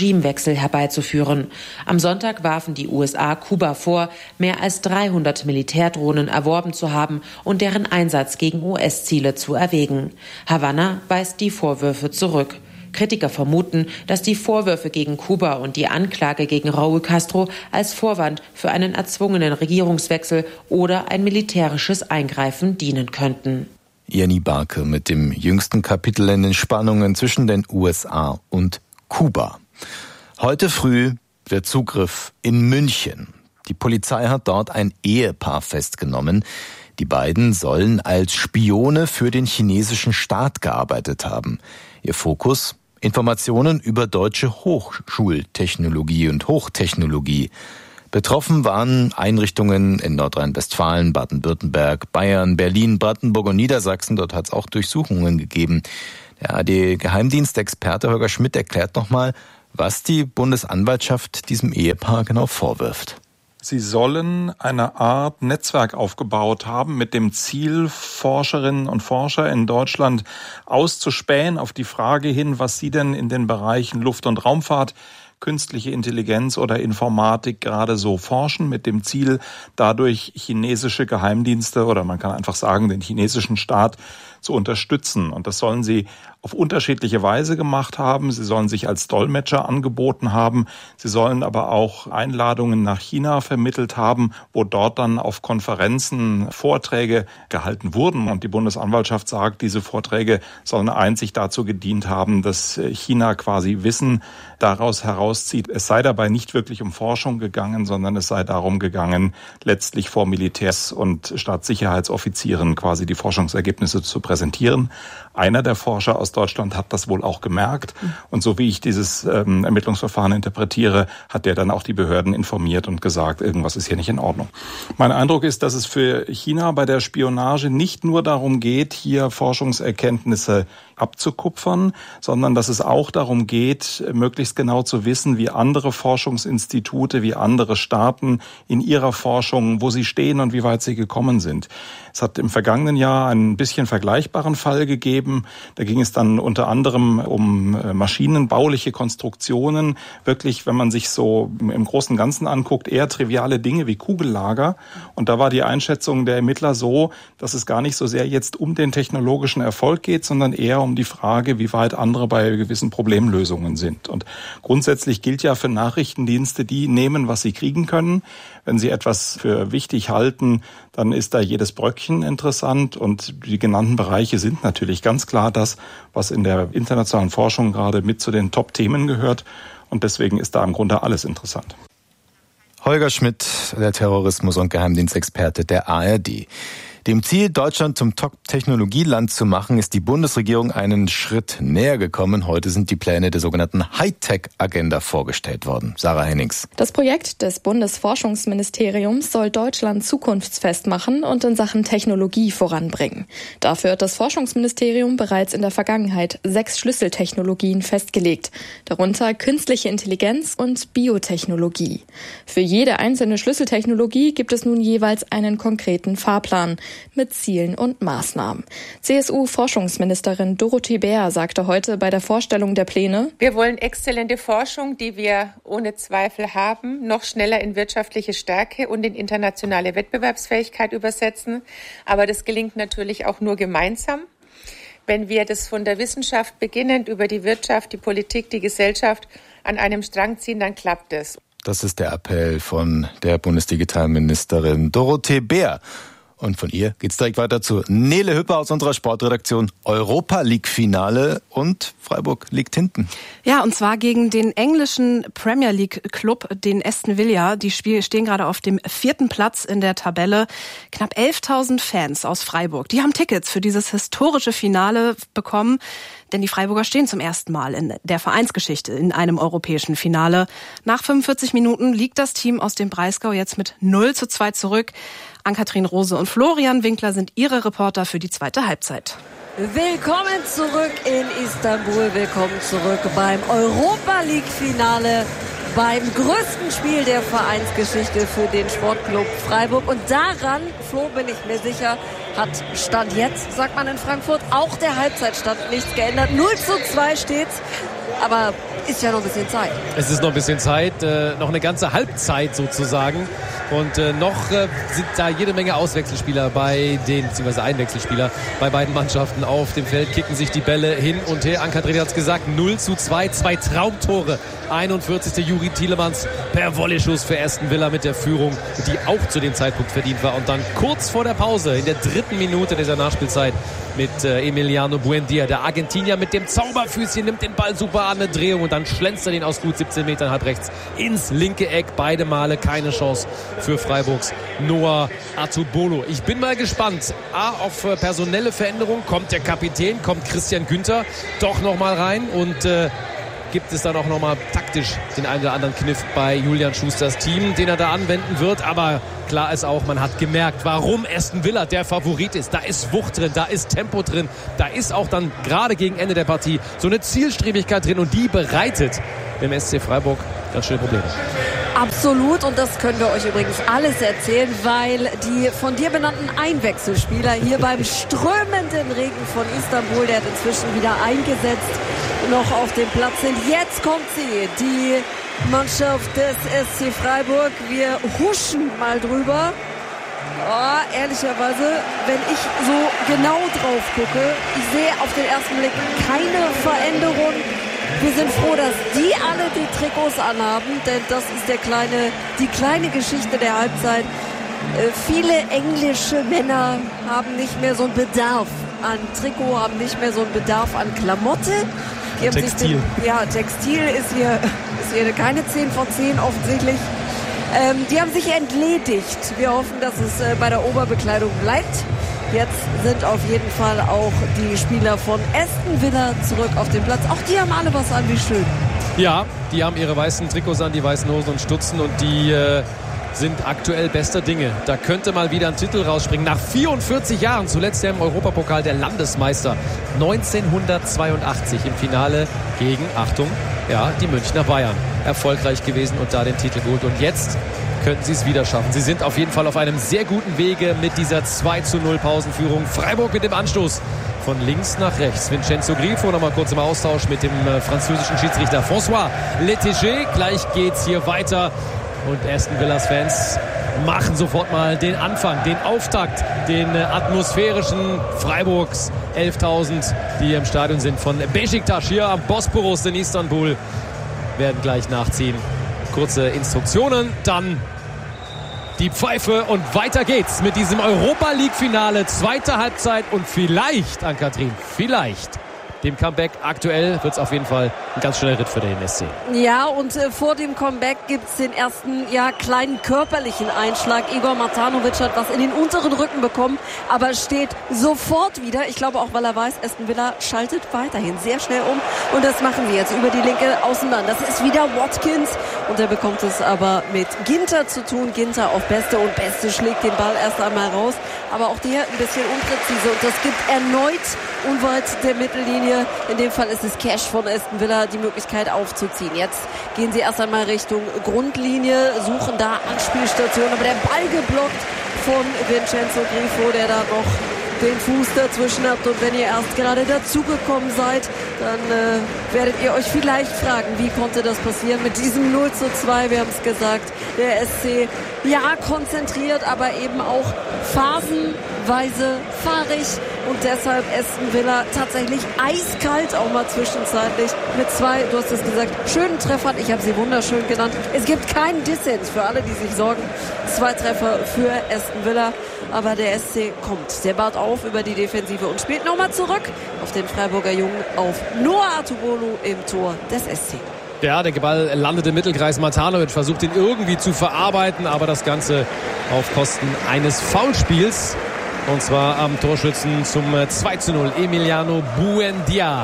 Regierungswechsel herbeizuführen. Am Sonntag warfen die U S A Kuba vor, mehr als dreihundert Militärdrohnen erworben zu haben und deren Einsatz gegen U S-Ziele zu erwägen. Havanna weist die Vorwürfe zurück. Kritiker vermuten, dass die Vorwürfe gegen Kuba und die Anklage gegen Raúl Castro als Vorwand für einen erzwungenen Regierungswechsel oder ein militärisches Eingreifen dienen könnten. Jenny Barke mit dem jüngsten Kapitel in den Spannungen zwischen den U S A und Kuba. Heute früh der Zugriff in München. Die Polizei hat dort ein Ehepaar festgenommen. Die beiden sollen als Spione für den chinesischen Staat gearbeitet haben. Ihr Fokus? Informationen über deutsche Hochschultechnologie und Hochtechnologie. Betroffen waren Einrichtungen in Nordrhein-Westfalen, Baden-Württemberg, Bayern, Berlin, Brandenburg und Niedersachsen. Dort hat es auch Durchsuchungen gegeben. Der A D-Geheimdienstexperte Holger Schmidt erklärt nochmal, was die Bundesanwaltschaft diesem Ehepaar genau vorwirft. Sie sollen eine Art Netzwerk aufgebaut haben mit dem Ziel, Forscherinnen und Forscher in Deutschland auszuspähen auf die Frage hin, was sie denn in den Bereichen Luft- und Raumfahrt, künstliche Intelligenz oder Informatik gerade so forschen, mit dem Ziel, dadurch chinesische Geheimdienste oder man kann einfach sagen, den chinesischen Staat zu unterstützen. Und das sollen sie auf unterschiedliche Weise gemacht haben. Sie sollen sich als Dolmetscher angeboten haben. Sie sollen aber auch Einladungen nach China vermittelt haben, wo dort dann auf Konferenzen Vorträge gehalten wurden. Und die Bundesanwaltschaft sagt, diese Vorträge sollen einzig dazu gedient haben, dass China quasi Wissen daraus herauszieht. Es sei dabei nicht wirklich um Forschung gegangen, sondern es sei darum gegangen, letztlich vor Militärs und Staatssicherheitsoffizieren quasi die Forschungsergebnisse zu präsentieren. Einer der Forscher aus Deutschland hat das wohl auch gemerkt. Und so wie ich dieses ähm, Ermittlungsverfahren interpretiere, hat der dann auch die Behörden informiert und gesagt, irgendwas ist hier nicht in Ordnung. Mein Eindruck ist, dass es für China bei der Spionage nicht nur darum geht, hier Forschungserkenntnisse abzukupfern, sondern dass es auch darum geht, möglichst genau zu wissen, wie andere Forschungsinstitute, wie andere Staaten in ihrer Forschung, wo sie stehen und wie weit sie gekommen sind. Es hat im vergangenen Jahr einen bisschen vergleichbaren Fall gegeben. Da ging es dann unter anderem um maschinenbauliche Konstruktionen. Wirklich, wenn man sich so im Großen und Ganzen anguckt, eher triviale Dinge wie Kugellager. Und da war die Einschätzung der Ermittler so, dass es gar nicht so sehr jetzt um den technologischen Erfolg geht, sondern eher um die Frage, wie weit andere bei gewissen Problemlösungen sind. Und grundsätzlich gilt ja für Nachrichtendienste, die nehmen, was sie kriegen können. Wenn sie etwas für wichtig halten, dann ist da jedes Bröckchen interessant. Und die genannten Bereiche sind natürlich ganz klar das, was in der internationalen Forschung gerade mit zu den Top-Themen gehört. Und deswegen ist da im Grunde alles interessant. Holger Schmidt, der Terrorismus- und Geheimdienstexperte der A R D. Dem Ziel, Deutschland zum Top-Technologieland zu machen, ist die Bundesregierung einen Schritt näher gekommen. Heute sind die Pläne der sogenannten Hightech-Agenda vorgestellt worden. Sarah Hennings. Das Projekt des Bundesforschungsministeriums soll Deutschland zukunftsfest machen und in Sachen Technologie voranbringen. Dafür hat das Forschungsministerium bereits in der Vergangenheit sechs Schlüsseltechnologien festgelegt, darunter künstliche Intelligenz und Biotechnologie. Für jede einzelne Schlüsseltechnologie gibt es nun jeweils einen konkreten Fahrplan mit Zielen und Maßnahmen. C S U-Forschungsministerin Dorothee Bär sagte heute bei der Vorstellung der Pläne: Wir wollen exzellente Forschung, die wir ohne Zweifel haben, noch schneller in wirtschaftliche Stärke und in internationale Wettbewerbsfähigkeit übersetzen. Aber das gelingt natürlich auch nur gemeinsam. Wenn wir das von der Wissenschaft beginnend über die Wirtschaft, die Politik, die Gesellschaft an einem Strang ziehen, dann klappt es. Das ist der Appell von der Bundesdigitalministerin Dorothee Bär. Und von ihr geht's direkt weiter zu Nele Hüpper aus unserer Sportredaktion. Europa League Finale und Freiburg liegt hinten. Ja, und zwar gegen den englischen Premier League Club, den Aston Villa. Die stehen gerade auf dem vierten Platz in der Tabelle. Knapp elftausend Fans aus Freiburg, die haben Tickets für dieses historische Finale bekommen. Denn die Freiburger stehen zum ersten Mal in der Vereinsgeschichte in einem europäischen Finale. Nach fünfundvierzig Minuten liegt das Team aus dem Breisgau jetzt mit null zu zwei zurück. Ann-Kathrin Rose und Florian Winkler sind ihre Reporter für die zweite Halbzeit. Willkommen zurück in Istanbul, willkommen zurück beim Europa League Finale, beim größten Spiel der Vereinsgeschichte für den Sportclub Freiburg. Und daran, Flo, bin ich mir sicher, hat Stand jetzt, sagt man in Frankfurt, auch der Halbzeitstand nichts geändert. null zu zwei steht's. aber ist ja noch ein bisschen Zeit. Es ist noch ein bisschen Zeit, äh, noch eine ganze Halbzeit sozusagen. Und äh, noch äh, sind da jede Menge Auswechselspieler bei den, beziehungsweise Einwechselspieler bei beiden Mannschaften auf dem Feld, kicken sich die Bälle hin und her. Ann-Kathrin hat es gesagt, null zu zwei, zwei Traumtore. einundvierzigste Juri Tielemans per Volley-Schuss für Aston Villa mit der Führung, die auch zu dem Zeitpunkt verdient war. Und dann kurz vor der Pause, in der dritten Minute dieser Nachspielzeit, mit äh, Emiliano Buendia. Der Argentinier mit dem Zauberfüßchen nimmt den Ball super an, eine Drehung und dann schlänzt er den aus gut siebzehn Metern halb rechts ins linke Eck. Beide Male keine Chance für Freiburgs Noah Atubolo. Ich bin mal gespannt. A, auf äh, personelle Veränderung. Kommt der Kapitän, kommt Christian Günther doch noch mal rein und äh, gibt es dann auch nochmal taktisch den einen oder anderen Kniff bei Julian Schusters Team, den er da anwenden wird. Aber klar ist auch, man hat gemerkt, warum Aston Villa der Favorit ist. Da ist Wucht drin, da ist Tempo drin, da ist auch dann gerade gegen Ende der Partie so eine Zielstrebigkeit drin und die bereitet dem S C Freiburg ganz schöne Probleme. Absolut, und das können wir euch übrigens alles erzählen, weil die von dir benannten Einwechselspieler hier beim strömenden Regen von Istanbul, der hat inzwischen wieder eingesetzt, noch auf dem Platz sind. Jetzt kommt sie, die Mannschaft des S C Freiburg. Wir huschen mal drüber. Oh, ehrlicherweise, wenn ich so genau drauf gucke, ich sehe auf den ersten Blick keine Veränderung. Wir sind froh, dass die alle die Trikots anhaben, denn das ist der kleine, die kleine Geschichte der Halbzeit. Äh, viele englische Männer haben nicht mehr so einen Bedarf an Trikot, haben nicht mehr so einen Bedarf an Klamotte. Die haben Textil. Sich den, ja, Textil ist hier, ist hier keine zehn von zehn offensichtlich. Ähm, die haben sich entledigt. Wir hoffen, dass es äh, bei der Oberbekleidung bleibt. Jetzt sind auf jeden Fall auch die Spieler von Aston Villa zurück auf dem Platz. Auch die haben alle was an, wie schön. Ja, die haben ihre weißen Trikots an, die weißen Hosen und Stutzen und die äh, sind aktuell bester Dinge. Da könnte mal wieder ein Titel rausspringen. Nach vierundvierzig Jahren, zuletzt ja im Europapokal der Landesmeister neunzehnhundertzweiundachtzig im Finale gegen, Achtung, ja, die Münchner Bayern. Erfolgreich gewesen und da den Titel geholt. Und jetzt könnten sie es wieder schaffen. Sie sind auf jeden Fall auf einem sehr guten Wege mit dieser zwei zu null Pausenführung. Freiburg mit dem Anstoß von links nach rechts. Vincenzo Grifo nochmal kurz im Austausch mit dem äh, französischen Schiedsrichter François Letéger. Gleich geht's hier weiter und Aston Villas Fans machen sofort mal den Anfang, den Auftakt, den äh, atmosphärischen Freiburgs elftausend, die hier im Stadion sind, von Beşiktaş hier am Bosporus in Istanbul, werden gleich nachziehen. Kurze Instruktionen, dann die Pfeife und weiter geht's mit diesem Europa-League-Finale, zweite Halbzeit und vielleicht, Ann-Kathrin, vielleicht dem Comeback. Aktuell wird es auf jeden Fall ein ganz schöner Ritt für den S C. Ja, und äh, vor dem Comeback gibt es den ersten ja, kleinen körperlichen Einschlag. Igor Matanovic hat was in den unteren Rücken bekommen, aber steht sofort wieder. Ich glaube auch, weil er weiß, Aston Villa schaltet weiterhin sehr schnell um. Und das machen sie jetzt über die linke Außenbahn. Das ist wieder Watkins. Und er bekommt es aber mit Ginter zu tun. Ginter auf Beste und Beste schlägt den Ball erst einmal raus. Aber auch der ein bisschen unpräzise. Und das gibt erneut unweit der Mittellinie. In dem Fall ist es Cash von Aston Villa, die Möglichkeit aufzuziehen. Jetzt gehen sie erst einmal Richtung Grundlinie, suchen da Anspielstationen, aber der Ball geblockt von Vincenzo Grifo, der da noch den Fuß dazwischen habt. Und wenn ihr erst gerade dazugekommen seid, dann äh, werdet ihr euch vielleicht fragen, wie konnte das passieren mit diesem null zu zwei. Wir haben es gesagt, der S C ja konzentriert, aber eben auch phasenweise fahrig. Und deshalb Aston Villa tatsächlich eiskalt, auch mal zwischenzeitlich, mit zwei, du hast es gesagt, schönen Treffern. Ich habe sie wunderschön genannt. Es gibt keinen Dissens für alle, die sich sorgen. Zwei Treffer für Aston Villa. Aber der S C kommt. Der baut auf über die Defensive und spielt nochmal zurück auf den Freiburger Jungen, auf Noah Atubolo im Tor des S C. Ja, der Ball landet im Mittelkreis. Matanovic versucht ihn irgendwie zu verarbeiten, aber das Ganze auf Kosten eines Foulspiels. Und zwar am Torschützen zum zwei zu null. Emiliano Buendia.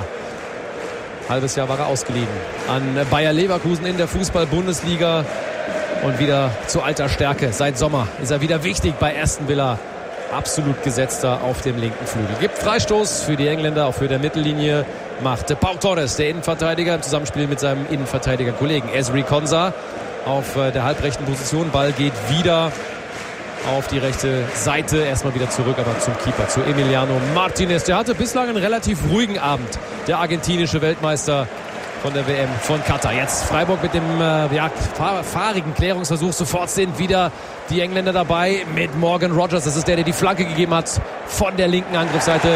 Halbes Jahr war er ausgeliehen an Bayer Leverkusen in der Fußball-Bundesliga. Und wieder zu alter Stärke. Seit Sommer ist er wieder wichtig bei Aston Villa. Absolut gesetzter auf dem linken Flügel. Gibt Freistoß für die Engländer, auch für der Mittellinie. Macht Pau Torres, der Innenverteidiger, im Zusammenspiel mit seinem Innenverteidiger-Kollegen Ezri Konsa auf der halbrechten Position. Ball geht wieder auf die rechte Seite. Erstmal wieder zurück, aber zum Keeper, zu Emiliano Martinez. Der hatte bislang einen relativ ruhigen Abend. Der argentinische Weltmeister von der W M von Katar. Jetzt Freiburg mit dem äh, ja, fahr- fahrigen Klärungsversuch. Sofort sind wieder die Engländer dabei mit Morgan Rogers. Das ist der, der die Flanke gegeben hat von der linken Angriffsseite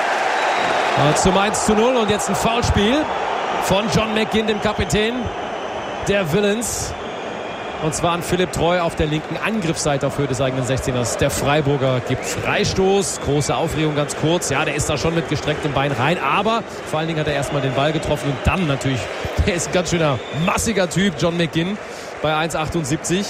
äh, zum eins zu null. Und jetzt ein Foulspiel von John McGinn, dem Kapitän der Villains. Und zwar an Philipp Treu auf der linken Angriffsseite auf Höhe des eigenen sechzehners. Der Freiburger gibt Freistoß. Große Aufregung, ganz kurz. Ja, der ist da schon mit gestrecktem Bein rein. Aber vor allen Dingen hat er erstmal den Ball getroffen. Und dann natürlich, der ist ein ganz schöner, massiger Typ, John McGinn, bei eins Komma achtundsiebzig.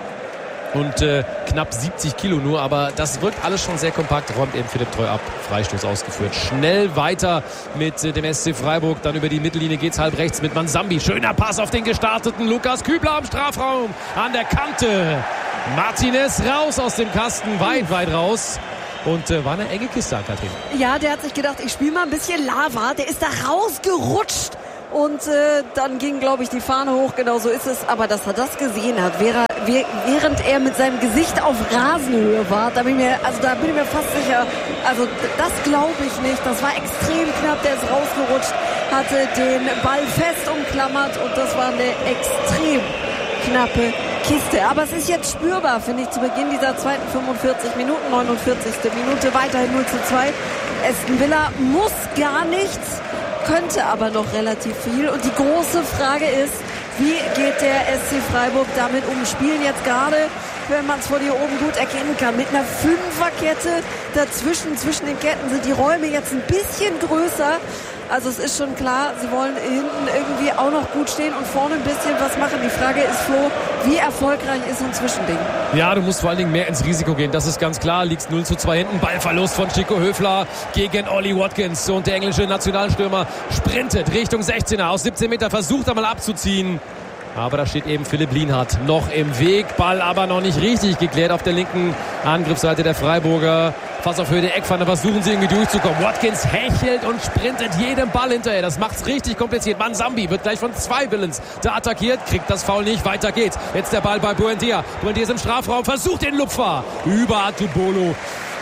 Und äh, knapp siebzig Kilo nur. Aber das wirkt alles schon sehr kompakt. Räumt eben Philipp Treu ab. Freistoß ausgeführt. Schnell weiter mit äh, dem S C Freiburg. Dann über die Mittellinie geht's halb rechts mit Mansambi. Schöner Pass auf den gestarteten Lukas Kübler am Strafraum. An der Kante. Martinez raus aus dem Kasten. Weit, weit raus. Und äh, war eine enge Kiste, Katrin. Ja, der hat sich gedacht, ich spiele mal ein bisschen Lava. Der ist da rausgerutscht. Und äh, dann ging, glaube ich, die Fahne hoch. Genau so ist es. Aber dass er das gesehen hat, wäre, während er mit seinem Gesicht auf Rasenhöhe war, da bin ich mir, also da bin ich mir fast sicher, also das glaube ich nicht. Das war extrem knapp. Der ist rausgerutscht, hatte den Ball fest umklammert und das war eine extrem knappe Kiste. Aber es ist jetzt spürbar, finde ich, zu Beginn dieser zweiten fünfundvierzig Minuten, neunundvierzigste Minute, weiterhin null zu zwei. Aston Villa muss gar nichts, könnte aber noch relativ viel. Und die große Frage ist, wie geht der S C Freiburg damit um? Spielen jetzt gerade, wenn man es von hier oben gut erkennen kann, mit einer Fünferkette dazwischen. Zwischen den Ketten sind die Räume jetzt ein bisschen größer. Also es ist schon klar, sie wollen hinten irgendwie auch noch gut stehen und vorne ein bisschen was machen. Die Frage ist, Flo, wie erfolgreich ist so ein Zwischending? Ja, du musst vor allen Dingen mehr ins Risiko gehen. Das ist ganz klar. Liegst null zu zwei hinten. Ballverlust von Chico Höfler gegen Ollie Watkins. Und der englische Nationalstürmer sprintet Richtung sechzehner. Aus siebzehn Meter versucht er mal abzuziehen. Aber da steht eben Philipp Lienhardt noch im Weg. Ball aber noch nicht richtig geklärt auf der linken Angriffsseite der Freiburger. Fast auf Höhe der Eckpfanne versuchen sie irgendwie durchzukommen. Watkins hechelt und sprintet jedem Ball hinterher. Das macht's richtig kompliziert. Mansambi wird gleich von zwei Villains da attackiert. Kriegt das Foul nicht. Weiter geht's. Jetzt der Ball bei Buendia. Buendia ist im Strafraum. Versucht den Lupfer über Atubolo.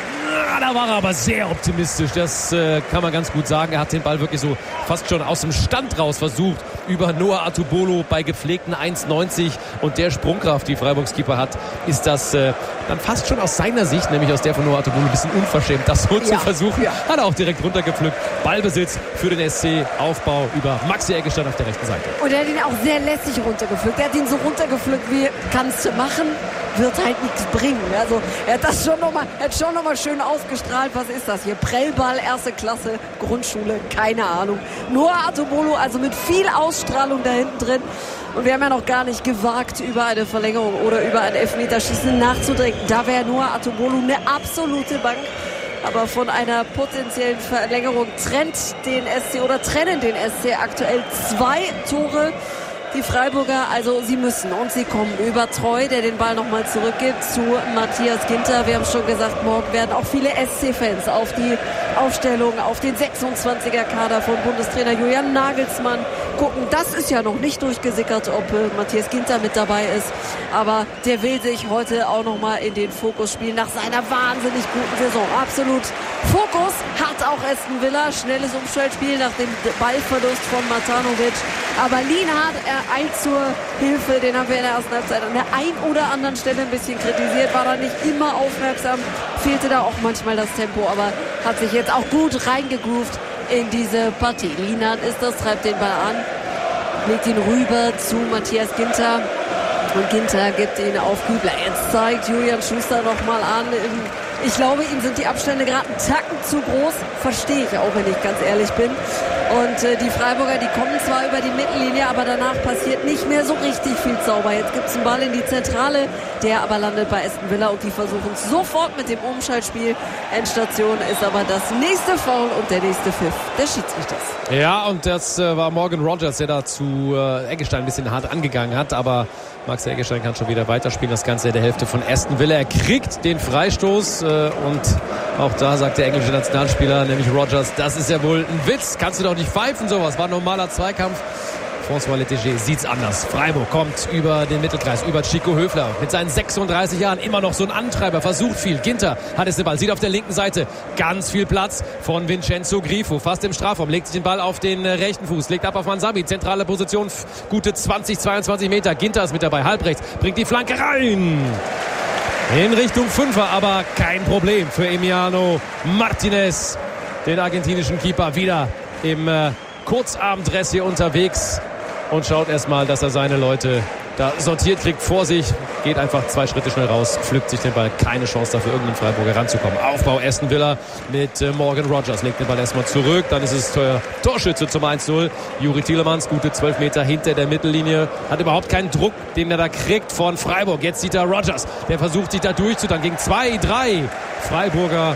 Da war er aber sehr optimistisch, das äh, kann man ganz gut sagen. Er hat den Ball wirklich so fast schon aus dem Stand raus versucht, über Noah Atubolo bei gepflegten eins neunzig. Und der Sprungkraft, die Freiburgs Keeper hat, ist das äh, dann fast schon aus seiner Sicht, nämlich aus der von Noah Atubolo, ein bisschen unverschämt, das so ja, zu versuchen. Ja. Hat er auch direkt runtergepflückt. Ballbesitz für den S C, Aufbau über Maxi Eggestein auf der rechten Seite. Und er hat ihn auch sehr lässig runtergepflückt. Er hat ihn so runtergepflückt, wie kannst du machen, wird halt nichts bringen. Also er hat das schon nochmal, hat schon noch mal schön ausgestrahlt. Was ist das hier? Prellball, erste Klasse, Grundschule, keine Ahnung. Noah Atubolo, also mit viel Ausstrahlung da hinten drin. Und wir haben ja noch gar nicht gewagt, über eine Verlängerung oder über ein Elfmeterschießen nachzudenken. Da wäre Noah Atubolo eine absolute Bank. Aber von einer potenziellen Verlängerung trennt den S C oder trennen den S C aktuell zwei Tore. Die Freiburger, also sie müssen und sie kommen über Treu, der den Ball nochmal zurückgibt zu Matthias Ginter. Wir haben schon gesagt, morgen werden auch viele S C-Fans auf die Aufstellung, auf den sechsundzwanziger-Kader von Bundestrainer Julian Nagelsmann gucken. Das ist ja noch nicht durchgesickert, ob äh, Matthias Ginter mit dabei ist. Aber der will sich heute auch nochmal in den Fokus spielen nach seiner wahnsinnig guten Saison. Absolut Fokus hat auch Aston Villa. Schnelles Umschaltspiel nach dem Ballverlust von Matanovic. Aber Lienhardt, er eilt zur Hilfe. Den haben wir in der ersten Halbzeit an der ein oder anderen Stelle ein bisschen kritisiert. War da nicht immer aufmerksam. Fehlte da auch manchmal das Tempo. Aber hat sich jetzt auch gut reingegroovt in diese Partie. Lienhardt ist das, treibt den Ball an. Legt ihn rüber zu Matthias Ginter. Und Ginter gibt ihn auf Kübler. Jetzt zeigt Julian Schuster nochmal an. Ich glaube, ihm sind die Abstände gerade einen Tacken zu groß. Verstehe ich auch, wenn ich ganz ehrlich bin. Und äh, die Freiburger, die kommen zwar über die Mittellinie, aber danach passiert nicht mehr so richtig viel Zauber. Jetzt gibt es einen Ball in die Zentrale, der aber landet bei Aston Villa und die versuchen es sofort mit dem Umschaltspiel. Endstation ist aber das nächste Foul und der nächste Pfiff des Schiedsrichters. Ja, und das äh, war Morgan Rogers, der da zu äh, Eggestein ein bisschen hart angegangen hat, aber Max Eggestein kann schon wieder weiterspielen. Das Ganze in der Hälfte von Aston Villa. Er kriegt den Freistoß äh, und auch da sagt der englische Nationalspieler, nämlich Rogers, das ist ja wohl ein Witz. Kannst du doch nicht pfeifen, sowas. War ein normaler Zweikampf. François Lettiger sieht's anders. Freiburg kommt über den Mittelkreis, über Chico Höfler. Mit seinen sechsunddreißig Jahren immer noch so ein Antreiber, versucht viel. Ginter hat es den Ball, sieht auf der linken Seite ganz viel Platz von Vincenzo Grifo. Fast im Strafraum, legt sich den Ball auf den rechten Fuß, legt ab auf Manzambi. Zentrale Position, gute zwanzig, zweiundzwanzig Meter. Ginter ist mit dabei, halbrechts, bringt die Flanke rein. In Richtung Fünfer, aber kein Problem für Emiliano Martinez. Den argentinischen Keeper wieder im äh, Kurzarmdress hier unterwegs und schaut erstmal, dass er seine Leute da sortiert kriegt vor sich, geht einfach zwei Schritte schnell raus, pflückt sich den Ball, keine Chance dafür, irgendeinen Freiburger ranzukommen. Aufbau Aston Villa mit äh, Morgan Rogers, legt den Ball erstmal zurück, dann ist es äh, Torschütze zum eins null. Juri Tielemans, gute zwölf Meter hinter der Mittellinie, hat überhaupt keinen Druck, den er da kriegt von Freiburg. Jetzt sieht er Rogers, der versucht sich da durchzudrängen gegen zwei, drei Freiburger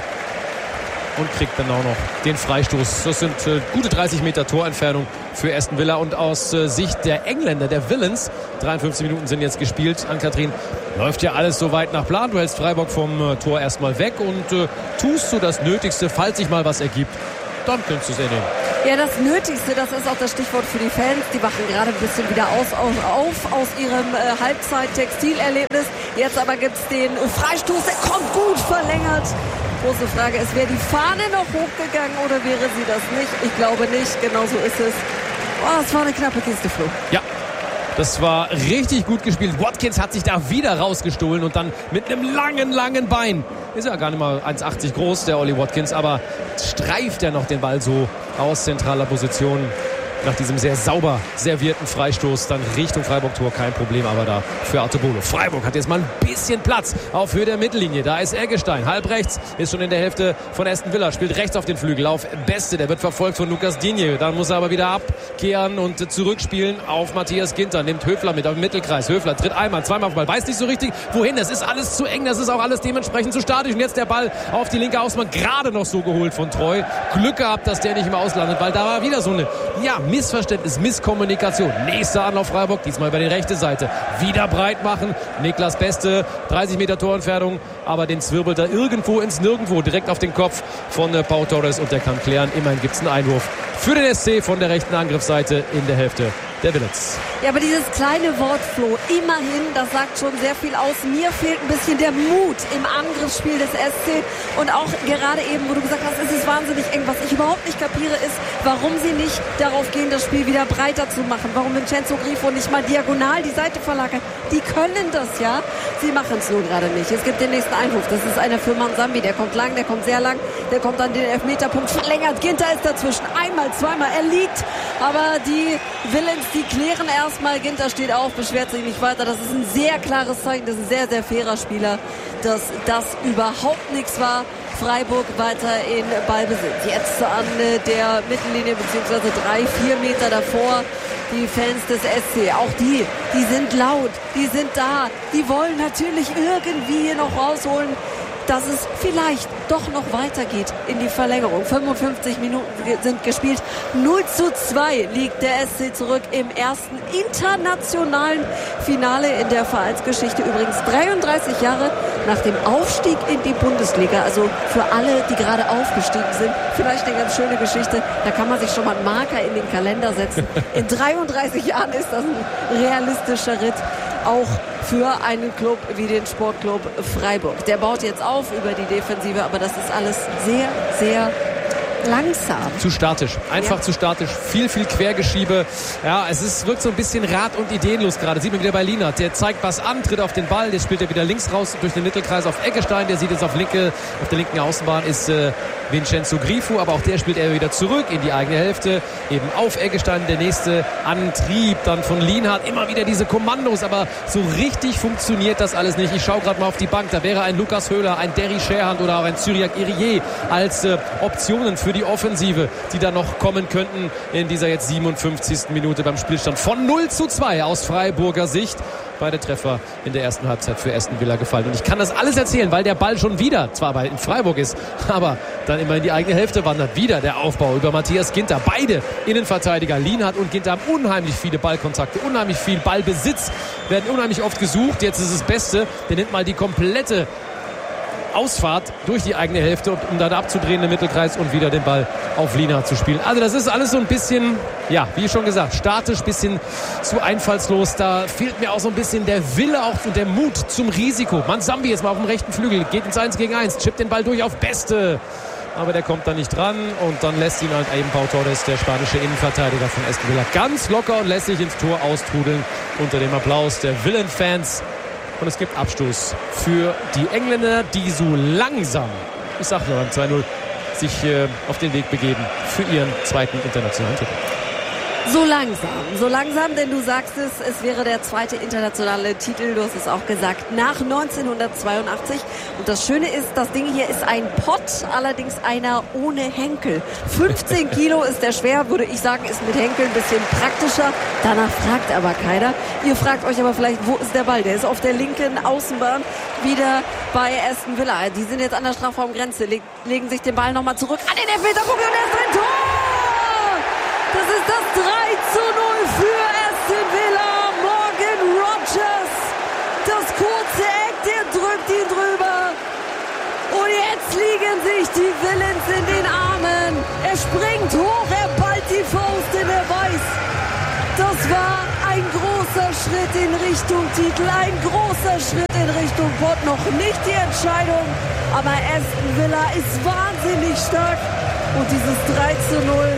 und kriegt dann auch noch den Freistoß. Das sind äh, gute dreißig Meter Torentfernung für Aston Villa. Und aus äh, Sicht der Engländer, der Villains, dreiundfünfzig Minuten sind jetzt gespielt. Ann-Kathrin, läuft ja alles so weit nach Plan. Du hältst Freiburg vom äh, Tor erstmal weg und äh, tust so das Nötigste, falls sich mal was ergibt. Dann könntest du es nehmen. Ja, das Nötigste, das ist auch das Stichwort für die Fans. Die wachen gerade ein bisschen wieder aus, auf, auf aus ihrem äh, Halbzeit-Textilerlebnis. Jetzt aber gibt es den Freistoß, der kommt gut verlängert. Große Frage ist, wäre die Fahne noch hochgegangen oder wäre sie das nicht? Ich glaube nicht, genau so ist es. Oh, das war eine knappe Kiste, Flo. Ja, das war richtig gut gespielt. Watkins hat sich da wieder rausgestohlen und dann mit einem langen, langen Bein. Ist ja gar nicht mal eins achtzig groß, der Ollie Watkins, aber streift er noch den Ball so aus zentraler Position. Nach diesem sehr sauber servierten Freistoß dann Richtung Freiburg-Tor, kein Problem, aber da für Artebolo. Freiburg hat jetzt mal ein bisschen Platz auf Höhe der Mittellinie. Da ist Eggestein, halb rechts, ist schon in der Hälfte von Aston Villa, spielt rechts auf den Flügel, auf Beste, der wird verfolgt von Lucas Digne. Dann muss er aber wieder abkehren und zurückspielen auf Matthias Ginter, nimmt Höfler mit auf den Mittelkreis. Höfler tritt einmal, zweimal auf den Ball, weiß nicht so richtig, wohin. Das ist alles zu eng, das ist auch alles dementsprechend zu statisch. Und jetzt der Ball auf die linke Außenbahn, gerade noch so geholt von Treu. Glück gehabt, dass der nicht mehr auslandet, weil da war wieder so eine, ja, Missverständnis, Misskommunikation. Nächster Anlauf Freiburg, diesmal über die rechte Seite. Wieder breit machen. Niklas Beste, dreißig Meter Torentfernung, aber den zwirbelt er irgendwo ins Nirgendwo, direkt auf den Kopf von äh, Pau Torres und der kann klären. Immerhin gibt es einen Einwurf für den S C von der rechten Angriffsseite in der Hälfte der Villains. Ja, aber dieses kleine Wort, Flo, immerhin, das sagt schon sehr viel aus. Mir fehlt ein bisschen der Mut im Angriffsspiel des S C und auch gerade eben, wo du gesagt hast, es ist wahnsinnig eng. Was ich überhaupt nicht kapiere, ist, warum sie nicht darauf gehen, das Spiel wieder breiter zu machen. Warum Vincenzo Grifo nicht mal diagonal die Seite verlagert. Die können das, ja. Sie machen es nur gerade nicht. Es gibt den nächsten Einwurf. Das ist einer für Manzambi. Der kommt lang, der kommt sehr lang. Der kommt an den Elfmeterpunkt verlängert. Ginter ist dazwischen. Einmal, zweimal. Er liegt. Aber die Villains, die klären erstmal. Ginter steht auf, beschwert sich nicht weiter. Das ist ein sehr klares Zeichen. Das ist ein sehr, sehr fairer Spieler, dass das überhaupt nichts war. Freiburg weiter in Ballbesitz. Jetzt an der Mittellinie beziehungsweise drei, vier Meter davor die Fans des S C. Auch die, die sind laut, die sind da. Die wollen natürlich irgendwie hier noch rausholen, dass es vielleicht doch noch weitergeht in die Verlängerung. fünfundfünfzig Minuten sind gespielt. null zu zwei liegt der S C zurück im ersten internationalen Finale in der Vereinsgeschichte. Übrigens dreiunddreißig Jahre nach dem Aufstieg in die Bundesliga. Also für alle, die gerade aufgestiegen sind, vielleicht eine ganz schöne Geschichte. Da kann man sich schon mal einen Marker in den Kalender setzen. In dreiunddreißig Jahren ist das ein realistischer Ritt. Auch für einen Club wie den Sportclub Freiburg. Der baut jetzt auf über die Defensive, aber das ist alles sehr, sehr langsam. Zu statisch. Einfach ja. zu statisch. Viel, viel Quergeschiebe. Ja, es ist, wirkt so ein bisschen rat- und ideenlos gerade. Sieht man wieder bei Lienert. Der zeigt was an, tritt auf den Ball. Jetzt spielt er wieder links raus durch den Mittelkreis auf Eggestein. Der sieht jetzt auf linke, auf der linken Außenbahn ist äh, Vincenzo Grifo. Aber auch der spielt er wieder zurück in die eigene Hälfte. Eben auf Eggestein. Der nächste Antrieb dann von Lienhardt. Immer wieder diese Kommandos. Aber so richtig funktioniert das alles nicht. Ich schaue gerade mal auf die Bank. Da wäre ein Lukas Höhler, ein Derry Scherhand oder auch ein Cyriac Irié als äh, Optionen für die Offensive, die da noch kommen könnten in dieser jetzt siebenundfünfzigsten Minute beim Spielstand von null zu zwei aus Freiburger Sicht. Beide Treffer in der ersten Halbzeit für Aston Villa gefallen. Und ich kann das alles erzählen, weil der Ball schon wieder, zwar bei in Freiburg ist, aber dann immer in die eigene Hälfte wandert. Wieder der Aufbau über Matthias Ginter. Beide Innenverteidiger, Lienhardt und Ginter, haben unheimlich viele Ballkontakte, unheimlich viel Ballbesitz, werden unheimlich oft gesucht. Jetzt ist es das Beste, der nimmt mal die komplette Ausfahrt durch die eigene Hälfte, um dann abzudrehen im Mittelkreis und wieder den Ball auf Lienhardt zu spielen. Also das ist alles so ein bisschen, ja, wie schon gesagt, statisch, bisschen zu einfallslos. Da fehlt mir auch so ein bisschen der Wille auch und der Mut zum Risiko. Mansambi jetzt mal auf dem rechten Flügel, geht ins eins gegen eins, chippt den Ball durch auf Beste. Aber der kommt da nicht dran und dann lässt ihn halt eben Pau Torres, der spanische Innenverteidiger von Aston Villa, ganz locker und lässig ins Tor austrudeln unter dem Applaus der Villen-Fans. Und es gibt Abstoß für die Engländer, die so langsam, ich sag nur beim zwei null, sich äh, auf den Weg begeben für ihren zweiten internationalen Titel. So langsam, so langsam, denn du sagst es, es wäre der zweite internationale Titel, du hast es auch gesagt, nach neunzehnhundertzweiundachtzig. Und das Schöne ist, das Ding hier ist ein Pott, allerdings einer ohne Henkel. fünfzehn Kilo ist der schwer, würde ich sagen, ist mit Henkel ein bisschen praktischer. Danach fragt aber keiner. Ihr fragt euch aber vielleicht, wo ist der Ball? Der ist auf der linken Außenbahn wieder bei Aston Villa. Die sind jetzt an der Strafraumgrenze, leg, legen sich den Ball nochmal zurück an den Elfmeterpunkt und er ist drin. Tor! Das ist das drei zu null für Aston Villa. Morgan Rogers. Das kurze Eck, der drückt ihn drüber. Und jetzt liegen sich die Villains in den Armen. Er springt hoch, er ballt die Faust, denn er weiß, das war ein großer Schritt in Richtung Titel, ein großer Schritt in Richtung Pott. Noch nicht die Entscheidung, aber Aston Villa ist wahnsinnig stark. Und dieses drei zu null,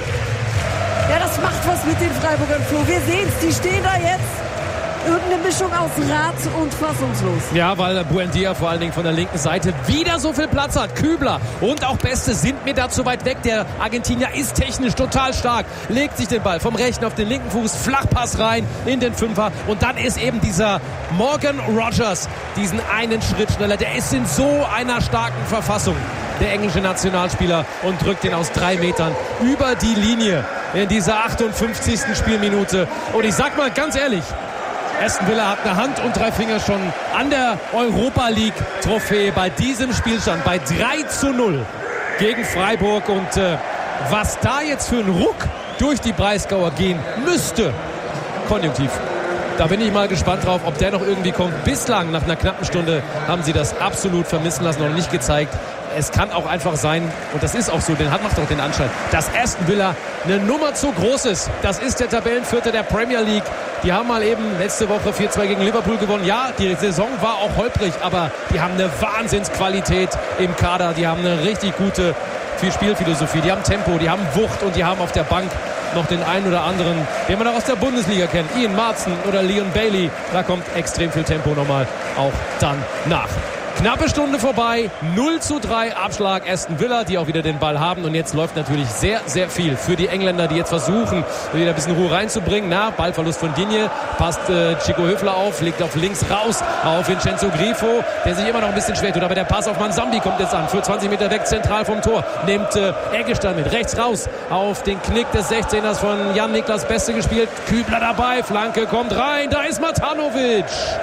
ja, das macht was mit den Freiburgern, Flo. Wir sehen es, die stehen da jetzt. Irgendeine Mischung aus Rat und fassungslos. Ja, weil Buendia vor allen Dingen von der linken Seite wieder so viel Platz hat. Kübler und auch Beste sind mir da zu weit weg. Der Argentinier ist technisch total stark. Legt sich den Ball vom rechten auf den linken Fuß. Flachpass rein in den Fünfer. Und dann ist eben dieser Morgan Rogers diesen einen Schritt schneller. Der ist in so einer starken Verfassung, der englische Nationalspieler, und drückt ihn aus drei Metern über die Linie in dieser achtundfünfzigsten Spielminute. Und ich sag mal ganz ehrlich, Aston Villa hat eine Hand und drei Finger schon an der Europa League Trophäe bei diesem Spielstand, bei drei zu null gegen Freiburg. Und äh, was da jetzt für ein Ruck durch die Breisgauer gehen müsste, konjunktiv, da bin ich mal gespannt drauf, ob der noch irgendwie kommt. Bislang, nach einer knappen Stunde, haben sie das absolut vermissen lassen und nicht gezeigt. Es kann auch einfach sein, und das ist auch so, den hat, macht doch den Anschein, dass Aston Villa eine Nummer zu groß ist. Das ist der Tabellenvierte der Premier League. Die haben mal eben letzte Woche vier zwei gegen Liverpool gewonnen. Ja, die Saison war auch holprig, aber die haben eine Wahnsinnsqualität im Kader. Die haben eine richtig gute Spielphilosophie. Die haben Tempo, die haben Wucht und die haben auf der Bank noch den einen oder anderen, den man auch aus der Bundesliga kennt. Ian Maatsen oder Leon Bailey. Da kommt extrem viel Tempo nochmal auch dann nach. Knappe Stunde vorbei, null zu drei Abschlag Aston Villa, die auch wieder den Ball haben. Und jetzt läuft natürlich sehr, sehr viel für die Engländer, die jetzt versuchen, wieder ein bisschen Ruhe reinzubringen. Na, Ballverlust von Digne, passt äh, Chico Höfler auf, legt auf links raus auf Vincenzo Grifo, der sich immer noch ein bisschen schwer tut. Aber der Pass auf Mansambi kommt jetzt an, für zwanzig Meter weg, zentral vom Tor. Nimmt äh, Eggestein mit, rechts raus auf den Knick des sechzehners von Jan-Niklas Beste gespielt. Kübler dabei, Flanke kommt rein, da ist Matanovic.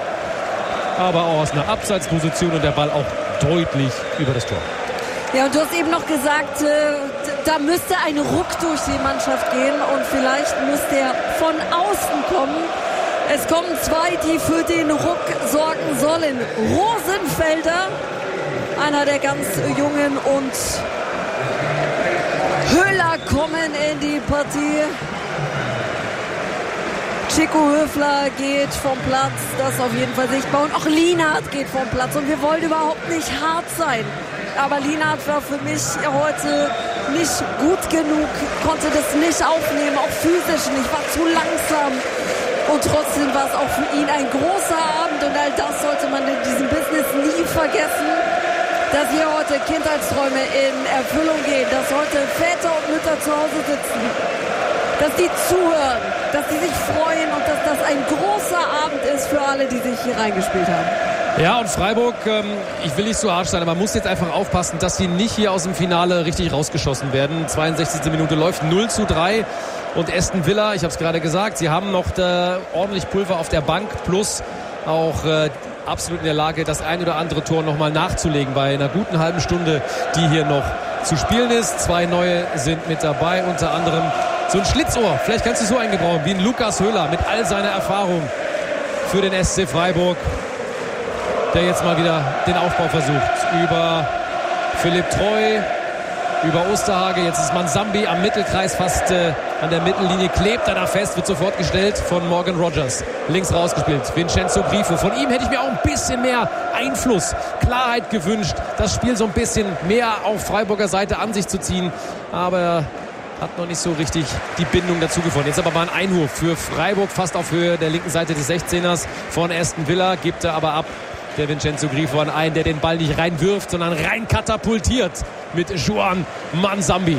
Aber auch aus einer Abseitsposition und der Ball auch deutlich über das Tor. Ja, und du hast eben noch gesagt, äh, da müsste ein Ruck durch die Mannschaft gehen und vielleicht muss der von außen kommen. Es kommen zwei, die für den Ruck sorgen sollen. Rosenfelder, einer der ganz Jungen, und Höhler kommen in die Partie. Chico Höfler geht vom Platz, das auf jeden Fall sichtbar. Und auch Lienhardt geht vom Platz. Und wir wollen überhaupt nicht hart sein. Aber Lienhardt war für mich heute nicht gut genug, konnte das nicht aufnehmen, auch physisch nicht, war zu langsam. Und trotzdem war es auch für ihn ein großer Abend. Und all das sollte man in diesem Business nie vergessen. Dass hier heute Kindheitsträume in Erfüllung gehen, dass heute Väter und Mütter zu Hause sitzen, dass die zuhören, dass die sich freuen und dass das ein großer Abend ist für alle, die sich hier reingespielt haben. Ja, und Freiburg, ähm, ich will nicht so harsch sein, aber man muss jetzt einfach aufpassen, dass sie nicht hier aus dem Finale richtig rausgeschossen werden. zweiundsechzigste Minute läuft, null zu drei. Und Aston Villa, ich habe es gerade gesagt, sie haben noch da ordentlich Pulver auf der Bank, plus auch äh, absolut in der Lage, das ein oder andere Tor nochmal nachzulegen bei einer guten halben Stunde, die hier noch zu spielen ist. Zwei neue sind mit dabei, unter anderem so ein Schlitzohr, vielleicht kannst du so einen gebrauchen, wie ein Lukas Höhler mit all seiner Erfahrung für den S C Freiburg. der jetzt mal wieder den Aufbau versucht. Über Philipp Treu, über Osterhage, jetzt ist Mansambi am Mittelkreis, fast äh, an der Mittellinie, klebt er da fest, wird sofort gestellt von Morgan Rogers. Links rausgespielt, Vincenzo Grifo. Von ihm hätte ich mir auch ein bisschen mehr Einfluss, Klarheit gewünscht, das Spiel so ein bisschen mehr auf Freiburger Seite an sich zu ziehen. Aber er hat noch nicht so richtig die Bindung dazu gefunden. Jetzt aber mal ein Einwurf für Freiburg, fast auf Höhe der linken Seite des sechzehners von Aston Villa, gibt er aber ab. Der Vincenzo Grifo an einen, der den Ball nicht reinwirft, sondern rein katapultiert mit Juan Mansambi.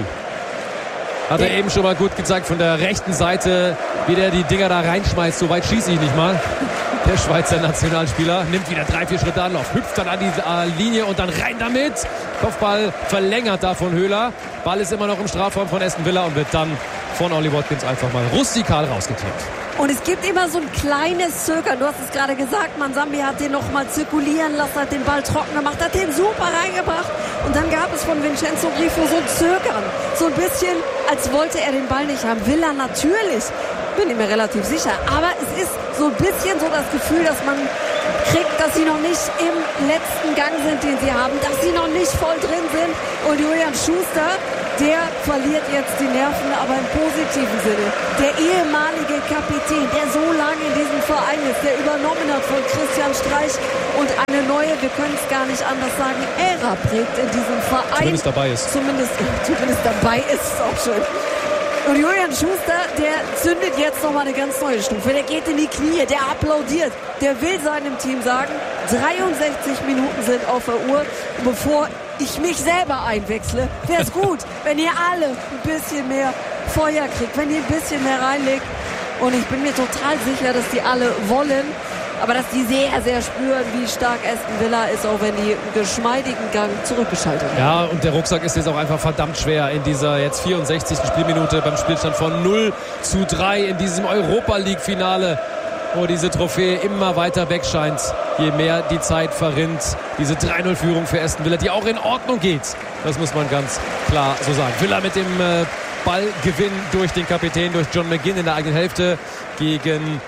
Hat er eben schon mal gut gezeigt von der rechten Seite, wie der die Dinger da reinschmeißt. So weit schieße ich nicht mal. Der Schweizer Nationalspieler nimmt wieder drei, vier Schritte Anlauf, hüpft dann an die äh, Linie und dann rein damit. Kopfball verlängert da von Höhler. Ball ist immer noch im Strafraum von Aston Villa und wird dann von Ollie Watkins einfach mal rustikal rausgeklärt. Und es gibt immer so ein kleines Zögern. Du hast es gerade gesagt, Mansambi hat den noch mal zirkulieren lassen, hat den Ball trocken gemacht, hat den super reingebracht. Und dann gab es von Vincenzo Grifo so ein Zögern. So ein bisschen, als wollte er den Ball nicht haben. Will er natürlich. Bin ich mir relativ sicher. Aber es ist so ein bisschen so das Gefühl, dass man kriegt, dass sie noch nicht im letzten Gang sind, den sie haben. Dass sie noch nicht voll drin sind. Und Julian Schuster, der verliert jetzt die Nerven, aber im positiven Sinne. Der ehemalige Kapitän, der so lange in diesem Verein ist, der übernommen hat von Christian Streich und eine neue, wir können es gar nicht anders sagen, Ära prägt in diesem Verein. Zumindest dabei ist. Zumindest, zumindest dabei ist es auch schön. Und Julian Schuster, der zündet jetzt nochmal eine ganz neue Stufe. Der geht in die Knie, der applaudiert. Der will seinem Team sagen, dreiundsechzig Minuten sind auf der Uhr, bevor ich mich selber einwechsle. Wäre es gut, wenn ihr alle ein bisschen mehr Feuer kriegt, wenn ihr ein bisschen mehr reinlegt. Und ich bin mir total sicher, dass die alle wollen, aber dass die sehr, sehr spüren, wie stark Aston Villa ist, auch wenn die einen geschmeidigen Gang zurückgeschaltet haben. Ja, und der Rucksack ist jetzt auch einfach verdammt schwer in dieser jetzt vierundsechzigsten Spielminute beim Spielstand von null zu drei in diesem Europa-League-Finale, wo diese Trophäe immer weiter weg scheint, je mehr die Zeit verrinnt. Diese drei null Führung für Aston Villa, die auch in Ordnung geht. Das muss man ganz klar so sagen. Villa mit dem äh, Ballgewinn durch den Kapitän, durch John McGinn in der eigenen Hälfte gegen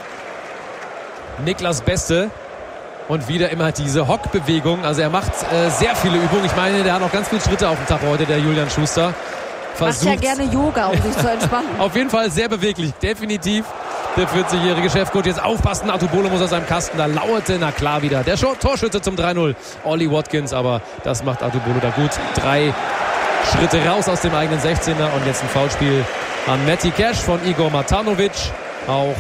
Niklas Beste. Und wieder immer diese Hockbewegung. Also er macht äh, sehr viele Übungen. Ich meine, der hat noch ganz viele Schritte auf dem Tag heute, der Julian Schuster. Versucht, macht ja gerne Yoga, um sich zu entspannen. Auf jeden Fall sehr beweglich, definitiv. Der vierzigjährige Chefcoach, jetzt aufpassen, Atubolo muss aus seinem Kasten, da lauerte, na klar wieder, der Torschütze zum drei null, Ollie Watkins, aber das macht Atubolo da gut. Drei Schritte raus aus dem eigenen sechzehner und jetzt ein Foulspiel an Matty Cash von Igor Matanovic. Auch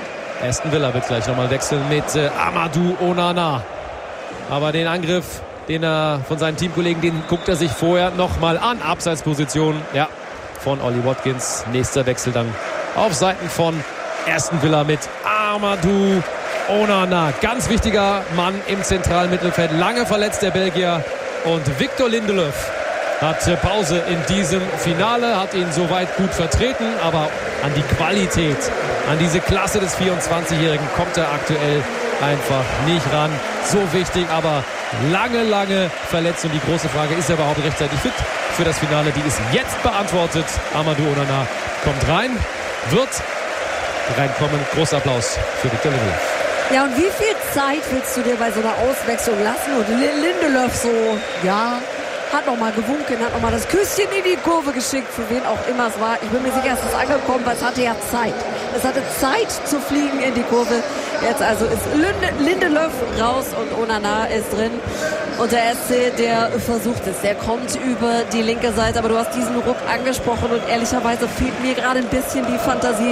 Aston Villa wird gleich nochmal wechseln mit äh, Amadou Onana. Aber den Angriff, den er von seinen Teamkollegen, den guckt er sich vorher nochmal an. Abseitsposition, ja, von Ollie Watkins. Nächster Wechsel dann auf Seiten von Aston Villa mit Amadou Onana. Ganz wichtiger Mann im zentralen Mittelfeld. Lange verletzt der Belgier. Und Victor Lindelöf hat Pause in diesem Finale, hat ihn soweit gut vertreten, aber an die Qualität, an diese Klasse des vierundzwanzigjährigen kommt er aktuell einfach nicht ran. So wichtig, aber lange, lange verletzt. Und die große Frage, ist er überhaupt rechtzeitig fit für das Finale? Die ist jetzt beantwortet. Amadou Onana kommt rein, wird reinkommen. Großer Applaus für Victor Lindelöf. Ja, und wie viel Zeit willst du dir bei so einer Auswechslung lassen? Und Lindelöf so, ja, hat nochmal gewunken, hat nochmal das Küsschen in die Kurve geschickt, für wen auch immer es war. Ich bin mir sicher, es ist angekommen, weil es hatte ja Zeit. Es hatte Zeit zu fliegen in die Kurve. Jetzt also ist Lindelöf raus und Onana ist drin. Und der S C, der versucht es, der kommt über die linke Seite. Aber du hast diesen Ruck angesprochen und ehrlicherweise fehlt mir gerade ein bisschen die Fantasie.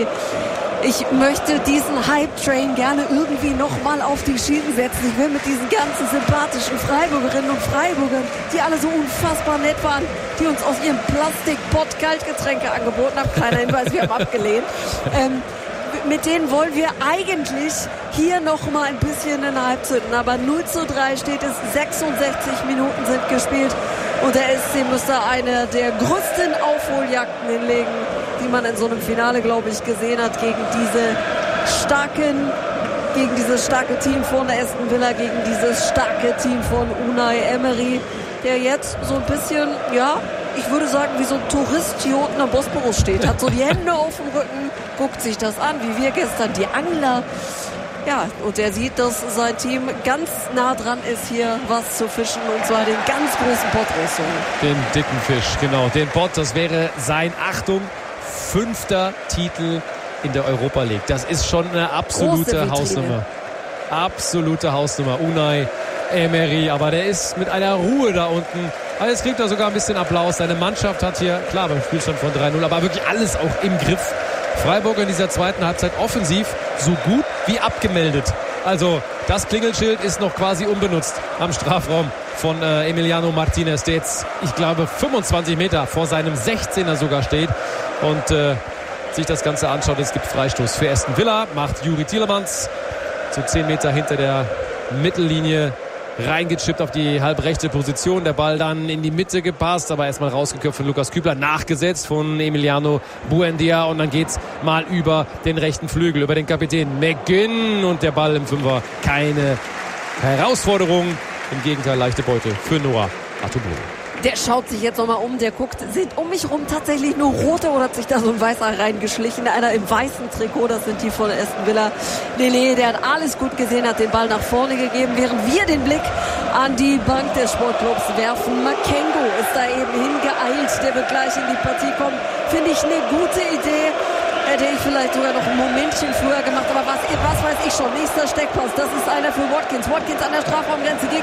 Ich möchte diesen Hype-Train gerne irgendwie nochmal auf die Schienen setzen. Ich will mit diesen ganzen sympathischen Freiburgerinnen und Freiburgern, die alle so unfassbar nett waren, die uns aus ihrem Plastikpott Kaltgetränke angeboten haben. Kleiner Hinweis, wir haben abgelehnt. Ähm, mit denen wollen wir eigentlich hier nochmal ein bisschen in der Halbzeit. Aber null zu drei steht es, sechsundsechzig Minuten sind gespielt. Und der S C müsste eine der größten Aufholjagden hinlegen, die man in so einem Finale, glaube ich, gesehen hat, gegen diese starken, gegen dieses starke Team von der Aston Villa, gegen dieses starke Team von Unai Emery, der jetzt so ein bisschen, ja, ich würde sagen, wie so ein Tourist hier unten am Bosporus steht, hat so die Hände auf dem Rücken, guckt sich das an, wie wir gestern, die Angler. Ja, und er sieht, dass sein Team ganz nah dran ist, hier was zu fischen, und zwar den ganz großen Pott rauszuholen. Den dicken Fisch, genau. Den Pott, das wäre sein, Achtung, fünfter Titel in der Europa League. Das ist schon eine absolute Hausnummer. Absolute Hausnummer. Unai Emery, aber der ist mit einer Ruhe da unten. Aber jetzt kriegt er sogar ein bisschen Applaus. Seine Mannschaft hat hier, klar, beim Spielstand von drei null, aber wirklich alles auch im Griff. Freiburg in dieser zweiten Halbzeit offensiv so gut wie abgemeldet. Also das Klingelschild ist noch quasi unbenutzt am Strafraum von äh, Emiliano Martinez, der jetzt, ich glaube, fünfundzwanzig Meter vor seinem sechzehner sogar steht und äh, sich das Ganze anschaut. Es gibt Freistoß für Aston Villa, macht Juri Tielemans so zehn Meter hinter der Mittellinie reingechippt auf die halbrechte Position. Der Ball dann in die Mitte gepasst, aber erstmal rausgeköpft von Lukas Kübler, nachgesetzt von Emiliano Buendia, und dann geht's mal über den rechten Flügel, über den Kapitän McGinn, und der Ball im Fünfer. Keine Herausforderung, im Gegenteil leichte Beute für Noah Atubolo. Der schaut sich jetzt nochmal um, der guckt, sind um mich rum tatsächlich nur Rote oder hat sich da so ein Weißer reingeschlichen? Einer im weißen Trikot, das sind die von Aston Villa. Lele, der hat alles gut gesehen, hat den Ball nach vorne gegeben, während wir den Blick an die Bank des Sportclubs werfen. Makengo ist da eben hingeeilt, der wird gleich in die Partie kommen. Finde ich eine gute Idee. Hätte ich vielleicht sogar noch ein Momentchen früher gemacht, aber was, was weiß ich schon. Nächster Steckpass, das ist einer für Watkins. Watkins an der Strafraumgrenze gegen